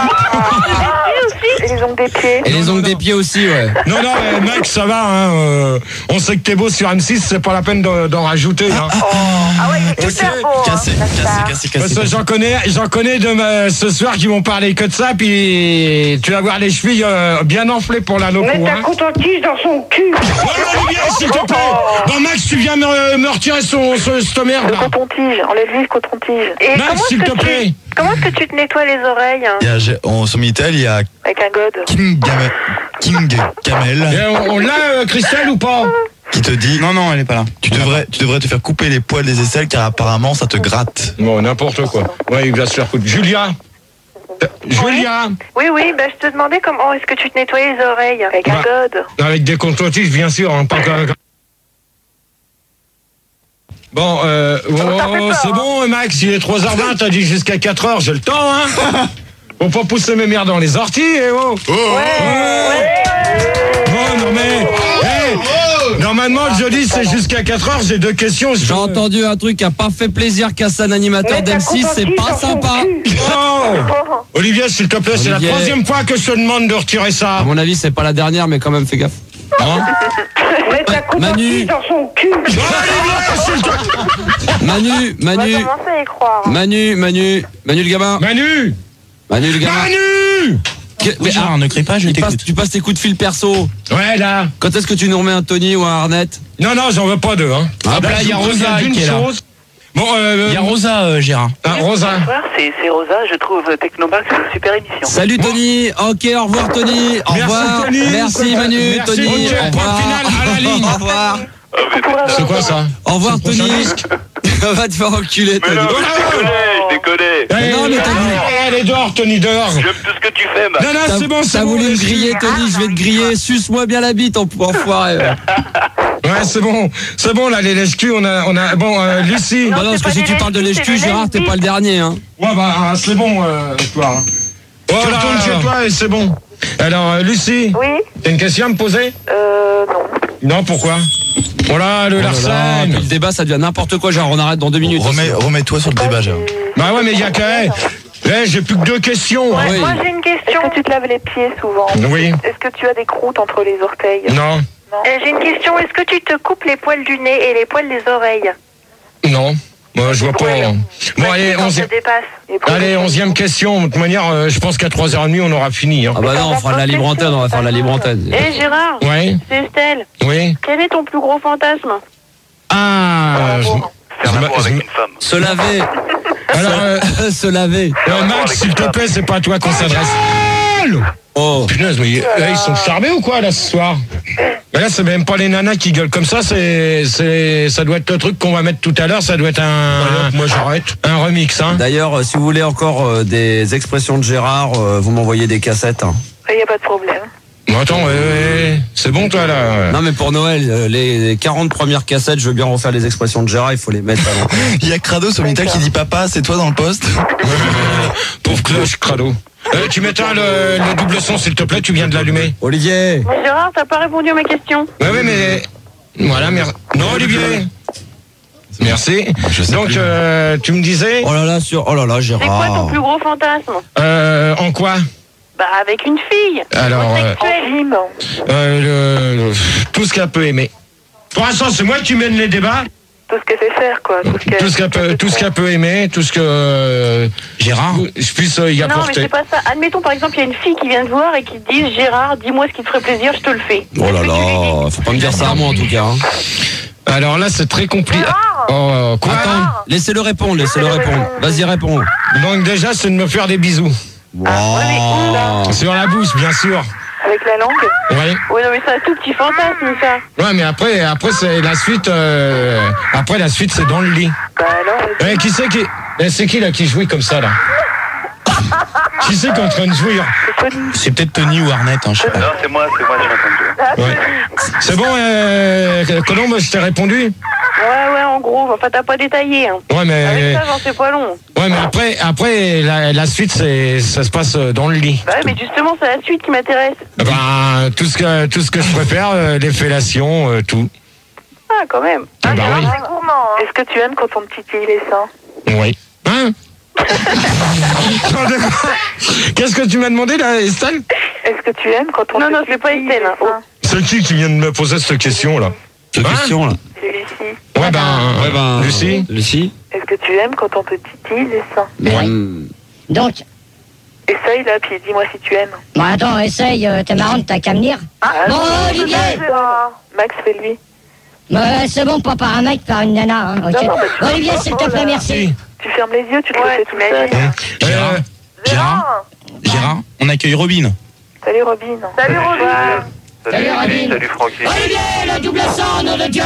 Et les ongles des pieds? Et les ongles des pieds aussi, ouais. Non, non, mais mec, ça va, hein. euh, on sait que t'es beau sur M six, c'est pas la peine d'en d'en rajouter, hein. Ah ouais, il est super beau. hein, Cassé, la cassé, star. cassé, Parce cassé. que j'en connais, j'en connais de ma- ce soir qui vont parler que de ça, puis tu vas voir les chevilles euh, bien enflées pour la loco, Mais hein. t'as coton-tige dans son cul. Oh, Olivier, s'il te plaît. Bon, Max, tu viens me, me retirer son, son, cette merde, Le là. coton-tige, enlève-lui le coton-tige. Et Max, comment s'il est-ce te que tu- plaît. Comment est-ce que tu te nettoies les oreilles? hein Il y a, j'ai- on, sur Minitel, il y a Avec un god. King, Game- King Camel Et on, on l'a, euh, Christelle, ou pas? qui te dit Non, non, elle est pas là. tu devrais, tu devrais te faire couper les poils des aisselles car apparemment ça te gratte. Bon, n'importe quoi. Ouais, il va se faire foutre. Julia. Euh, Julia. Oui, oui, bah, je te demandais comment est-ce que tu te nettoies les oreilles. Avec un Bah. god. Avec des coton-tiges, bien sûr, hein, pas que- Bon, euh, oh, oh, c'est bon, Max, il est trois heures vingt, t'as dit jusqu'à quatre heures, j'ai le temps, hein. Faut pas pousser mes merdes dans les orties, eh oh. Ouais. Bon, non mais, hey, normalement, le jeudi, c'est jusqu'à quatre heures, j'ai deux questions. je- J'ai entendu un truc qui a pas fait plaisir qu'à un animateur d'M six, c'est pas sympa. Oh. Olivier, s'il te plaît, c'est la Olivier. troisième fois que je te demande de retirer À ça. mon avis, c'est pas la dernière, mais quand même, fais gaffe. Hein? Mais t'as Manu, coton-tige dans son cul. Manu, On va Manu, commencer à y croire. hein. Manu, Manu, Manu le gamin, Manu. Manu le gamin. Manu. Que- mais, Gérard, ah, ne crie pas, je il passe- t'écoute. tu passes tes coups de fil perso. Ouais, là. Quand est-ce que tu nous remets un Tony ou un Arnett? Non, non, j'en veux pas deux, hein. Ah, bah, il y a je vous Rosa préviens d'une qui est là. chose. Bon, euh, Il y a Rosa, euh, Gérard. ah, Rosa. Bonsoir, c'est c'est Rosa, je trouve Technomax une super émission. Salut Tony, ok, au revoir Tony, au Merci, revoir, Tony. merci Manu, Merci, Tony, ok, au point revoir, final à la ligne. au revoir, C'est quoi ça? au revoir C'est le prochain Tony, disque. va te faire enculer Tony. je déconne. Eh, non, mais t'as eh, voulu- eh, Allez dehors, Tony, dehors. J'aime tout ce que tu fais, Max. Non, non, T'as c'est bon, c'est t'as bon. voulu me laisse- griller Tony, je vais te griller, suce-moi bien la bite en enfoiré. Ouais, c'est bon, c'est bon, là, les lèche-culs, on a, on a, bon, euh, Lucie. Non, non, parce que si tu parles de lèche-cul, Gérard, t'es pas le dernier, hein. Ouais, bah, c'est bon, euh, toi, hein. Tu retournes chez toi et c'est bon. Alors, euh, Lucie. Oui. T'as une question à me poser? Euh, non. Non, pourquoi? Oh là, le Oh là là, Larsen. puis le débat, ça devient n'importe quoi, Gérard, on arrête dans deux minutes. Remets, remets-toi sur le débat, Gérard. Bah ouais, mais il y a qu'à... Eh, j'ai plus que deux questions. Ouais, Oui. Moi, j'ai une question. Est-ce que tu te laves les pieds souvent? Oui. Est-ce que tu as des croûtes entre les orteils? Non. Euh, j'ai une question. Est-ce que tu te coupes les poils du nez et les poils des oreilles? Non. Moi, je vois pas. Bon, allez, Quand ça onzième... dépasse. Allez, onzième question. De toute manière, euh, je pense qu'à trois heures trente, on aura fini. Hein. Ah bah non, on fera la libre antenne, on va faire la libre antenne. Eh Gérard, Ouais. c'est Estelle. Oui. Quel est ton plus gros fantasme? Ah. je- Faire je- l'amour je- avec une femme. Se laver, Alors, euh, se laver. euh, Max, s'il te plaît, c'est pas à toi qu'on s'adresse. Oh. Punaise, mais euh, ils sont charmés ou quoi là ce soir? Mais là, c'est même pas les nanas qui gueulent comme ça. C'est, c'est, ça doit être le truc qu'on va mettre tout à l'heure. Ça doit être un, moi j'arrête, un remix, hein. D'ailleurs, euh, si vous voulez encore euh, des expressions de Gérard, euh, vous m'envoyez des cassettes. Hein. Il n'y a pas de problème. Ouais, Bon, attends, ouais, ouais, c'est bon toi là. Non mais pour Noël, euh, les quarante premières cassettes, je veux bien refaire les expressions de Gérard, il faut les mettre à l'entrée. Il y a Crado sur Minitel qui dit papa, c'est toi dans le poste. Pauvre cloche, Crado. Euh, tu m'éteins le, le double son s'il te plaît, tu viens de l'allumer. Olivier. Mais Gérard, t'as pas répondu à ma question. Ouais, ouais, mais. Voilà, merci. Non, Olivier. Merci. Donc, euh, tu me disais. Oh là là, sur. Oh là là, C'est quoi Gérard. ton plus gros fantasme? Euh, en quoi? Bah, avec une fille. Alors, euh, Homosexuelle. euh, le- le- tout ce qu'elle peut aimer. Pour l'instant, c'est moi qui mène les débats. Tout ce qu'elle sait faire, quoi. Tout ce qu'elle Tout ce qu'elle peut, tout ce qu'elle peut aimer, tout ce que euh, Gérard, je puisse euh, y Non, mais apporter. c'est pas ça. Admettons, par exemple, il y a une fille qui vient te voir et qui te dit Gérard, dis-moi ce qui te ferait plaisir, je te le fais. Oh là là, faut pas me dire ça à moi en tout cas. hein. Alors là, c'est très compliqué. Oh, quoi? Attends, laissez-le répondre, laissez-le répondre. Vas-y, réponds. Donc déjà, c'est de me faire des bisous. Wow. Sur la bouche, bien sûr. avec la langue. Ouais. Oui, non, mais c'est un tout petit fantasme, ça. Ouais, mais après, après c'est la suite. Euh, après la suite, c'est dans le lit. Bah alors. Eh, qui c'est qui eh, C'est qui là qui jouit comme ça là? Qui c'est qui est en train de jouir? C'est peut-être Tony ou Arnett, hein, je sais pas. Non, c'est moi, c'est moi, je suis en train de jouer. Ouais. C'est bon, euh, Colombe, je t'ai répondu? Ouais, ouais, en gros, enfin, t'as pas détaillé. Hein. Ouais, mais. Avec ça, j'en sais pas long. Ouais, mais après, après la, la suite, c'est, ça se passe dans le lit. Bah ouais, mais justement, c'est la suite qui m'intéresse. Ben, tout ce que, tout ce que je préfère, euh, les fellations, euh, tout. Ah, quand même. Ah, bah oui. C'est gourmand. Est-ce que tu aimes quand on te titille les seins? Oui. Hein? Qu'est-ce que tu m'as demandé là, Estelle? Est-ce que tu aimes quand on Non, te non, c'est pas titille Estelle. les Hein. seins? C'est qui qui vient de me poser cette question là? Cette Hein? question là. C'est Lucie. Ouais, ben, Ouais, ben, Lucie? Lucie. Est-ce que tu aimes quand on te titille les seins? Ouais. Donc, Essaye là, puis dis-moi si tu aimes. bon, attends, essaye, euh, t'es marrante, t'as qu'à venir. Ah, Bon, non, Olivier. Max, fais-lui. Ouais, c'est bon, pas par un mec, par une nana, hein, ok. Non, non, mais- Olivier, s'il te plaît, merci. Tu fermes les yeux, tu te le fais tout seul. Gérard, Gérard, Gérard, on accueille Robin. Salut Robin. Salut Robin. Salut, Robin. Salut Francky. Olivier, le double sang, nom de Dieu.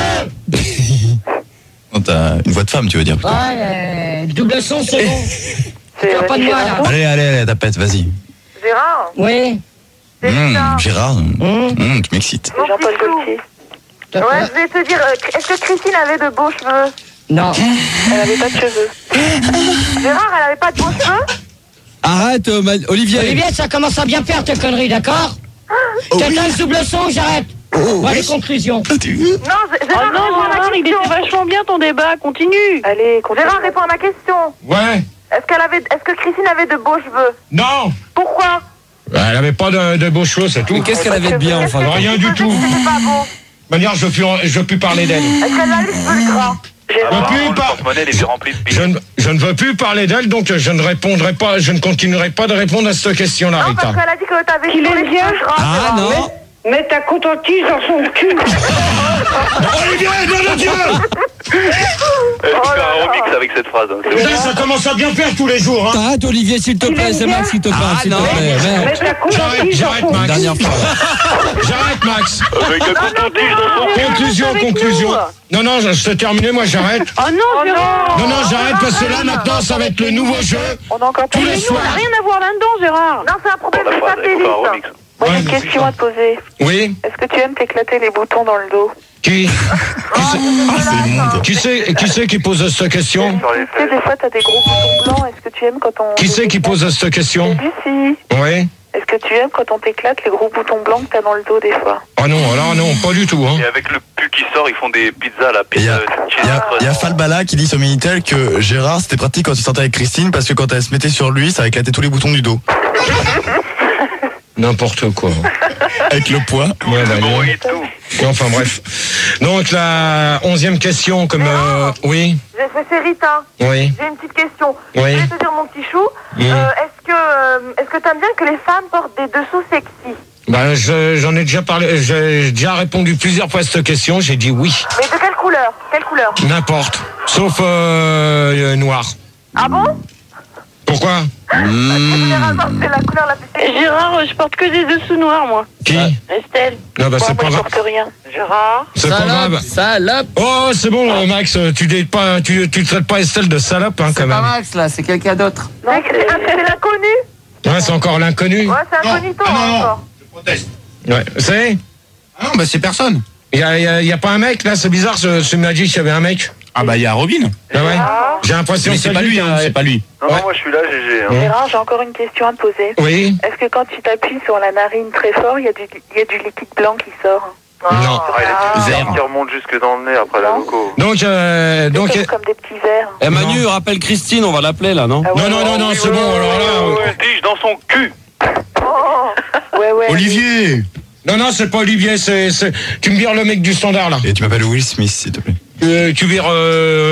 Non, t'as une voix de femme, tu veux dire. Ouais, euh, double son, c'est bon. C'est T'as pas de moi, là. Allez, allez, allez, tapette, vas-y. Gérard. Oui. Mmh, Gérard, Mmh. mmh, tu m'excites. C'est Jean-Paul Gaultier. T'as Ouais, quoi? je vais te dire, euh, est-ce que Christine avait de beaux cheveux? Non. Elle avait pas de cheveux. Gérard, elle avait pas de beaux cheveux? Arrête, euh, ma- Olivier. Olivier, ça commence à bien faire tes conneries, d'accord? T'éteins le double son, j'arrête. Voilà les conclusions. Non, G- Oh Gérard, non, réponds à ma Gérard, il question. était vachement bien ton débat, continue. Allez, continue. Gérard, réponds à ma question. Ouais. Est-ce qu'elle avait, est-ce que Christine avait de beaux cheveux? Non. Pourquoi? Elle avait pas de, de beaux cheveux, c'est tout. Mais qu'est-ce qu'elle avait de bien, enfin? Rien du tout. C'était pas beau. De manière, je puis, je puis parler d'elle. Est-ce qu'elle a les cheveux gras? Je veux Apparemment, plus le par- porte-monnaie, il est rempli de Je billes. ne, je ne veux plus parler d'elle, donc je ne répondrai pas, je ne continuerai pas de répondre à cette question-là, Non, Rita. parce qu'elle a dit que t'avais Qu'il sur les aime bien. cheveux gras. Ah Gérard. non. Mais ta coton-tige dans son cul. Olivier, nom de Dieu! Elle fait un remix avec cette phrase. hein, c'est bon. Putain, ça commence à bien faire tous les jours, hein. T'arrêtes, Olivier, s'il te plaît. C'est Max qui te parle, s'il te plaît. Merde. J'arrête, j'arrête, Max. Dernière fois. J'arrête, Max. Avec un coton-tige dans son cul. Conclusion, conclusion. Non, non, je- c'est terminé, moi j'arrête. Oh non, Gérard. Non, non, j'arrête parce que là, maintenant, ça va être le nouveau jeu. On a encore Tous pas les Mais nous, on soirs. n'a rien à voir là-dedans, Gérard. Non, c'est un problème Pour la de phrase, il faut faire un satellite. remix. Moi, j'ai Ouais, une mais question à te poser. Oui, Est-ce que tu aimes t'éclater les boutons dans le dos? qui qui c'est- Qui c'est qui c'est qui pose cette question? Sur les Tu sais, des fois, t'as des gros boutons blancs. Est-ce que tu aimes quand on... Qui c'est qui pose cette question? Lucie. Oui. Est-ce que tu aimes quand on t'éclate les gros boutons blancs que t'as dans le dos des fois? Ah non, alors non, pas du tout, hein. Et avec le pu qui sort, ils font des pizzas, la Il y pizza. a, cheese y a, crust. y a Falbala qui dit sur Minitel que Gérard c'était pratique quand il sortait avec Christine parce que quand elle se mettait sur lui ça éclatait tous les boutons du dos. N'importe quoi. Avec le poids. Ouais, bah, Bon, non. et tout. Enfin bref. Donc la onzième question, comme euh, oui, Je- C'est c'est Rita. oui, J'ai une petite question. Oui. Je vais te dire, mon petit chou, Mm. euh, est-ce que euh, est-ce que t'aimes bien que les femmes portent des dessous sexy? bah je- j'en ai déjà parlé, j'ai déjà répondu plusieurs fois à cette question, j'ai dit oui, Mais de quelle couleur? Quelle couleur? n'importe, sauf euh, euh, noir. Ah bon? Pourquoi? Généralement, c'est la couleur la plus sexy. Gérard, je porte que des dessous noirs, moi. Qui? Estelle. Non bah Moi, c'est moi, pas je grave. porte rien. Gérard. C'est pas grave. Salope. Oh c'est bon euh, Max, tu dis pas, tu tu traites pas Estelle de salope hein quand même. Max, là, c'est quelqu'un d'autre. C'est c'est l'inconnu? Ouais c'est encore l'inconnu. Ouais, c'est incognito Ah, non, hein, non. encore. Je proteste. Ouais, c'est Ah non, bah c'est personne. Il y a, y a- y a pas un mec là, c'est bizarre, ce, ce m'a dit qu'il y avait un mec. Ah bah il y a Robin. Ah ouais. J'ai l'impression Mais que c'est pas lui, hein, c'est pas lui. Non, non, moi je suis là, G G. Hein. Gérard, j'ai encore une question à te poser. Oui. Est-ce que quand tu t'appuies sur la narine très fort, il y, a du- il y a du liquide blanc qui sort? Non. Ah, il a des Vert. qui remontent jusque dans le nez après la loco. Donc, euh, donc. Comme, comme des petits verres. Eh Manu, rappelle Christine, on va l'appeler là, non? Ah ouais, Non, non, non, non, c'est bon. Alors là. Ouais, dis-je dans son cul. Oh. Ouais, ouais. Olivier. Non, non, c'est pas Olivier, c'est, c'est. Tu me vires le mec du standard là. Et tu m'appelles Will Smith, s'il te plaît. Euh, tu vires. Euh...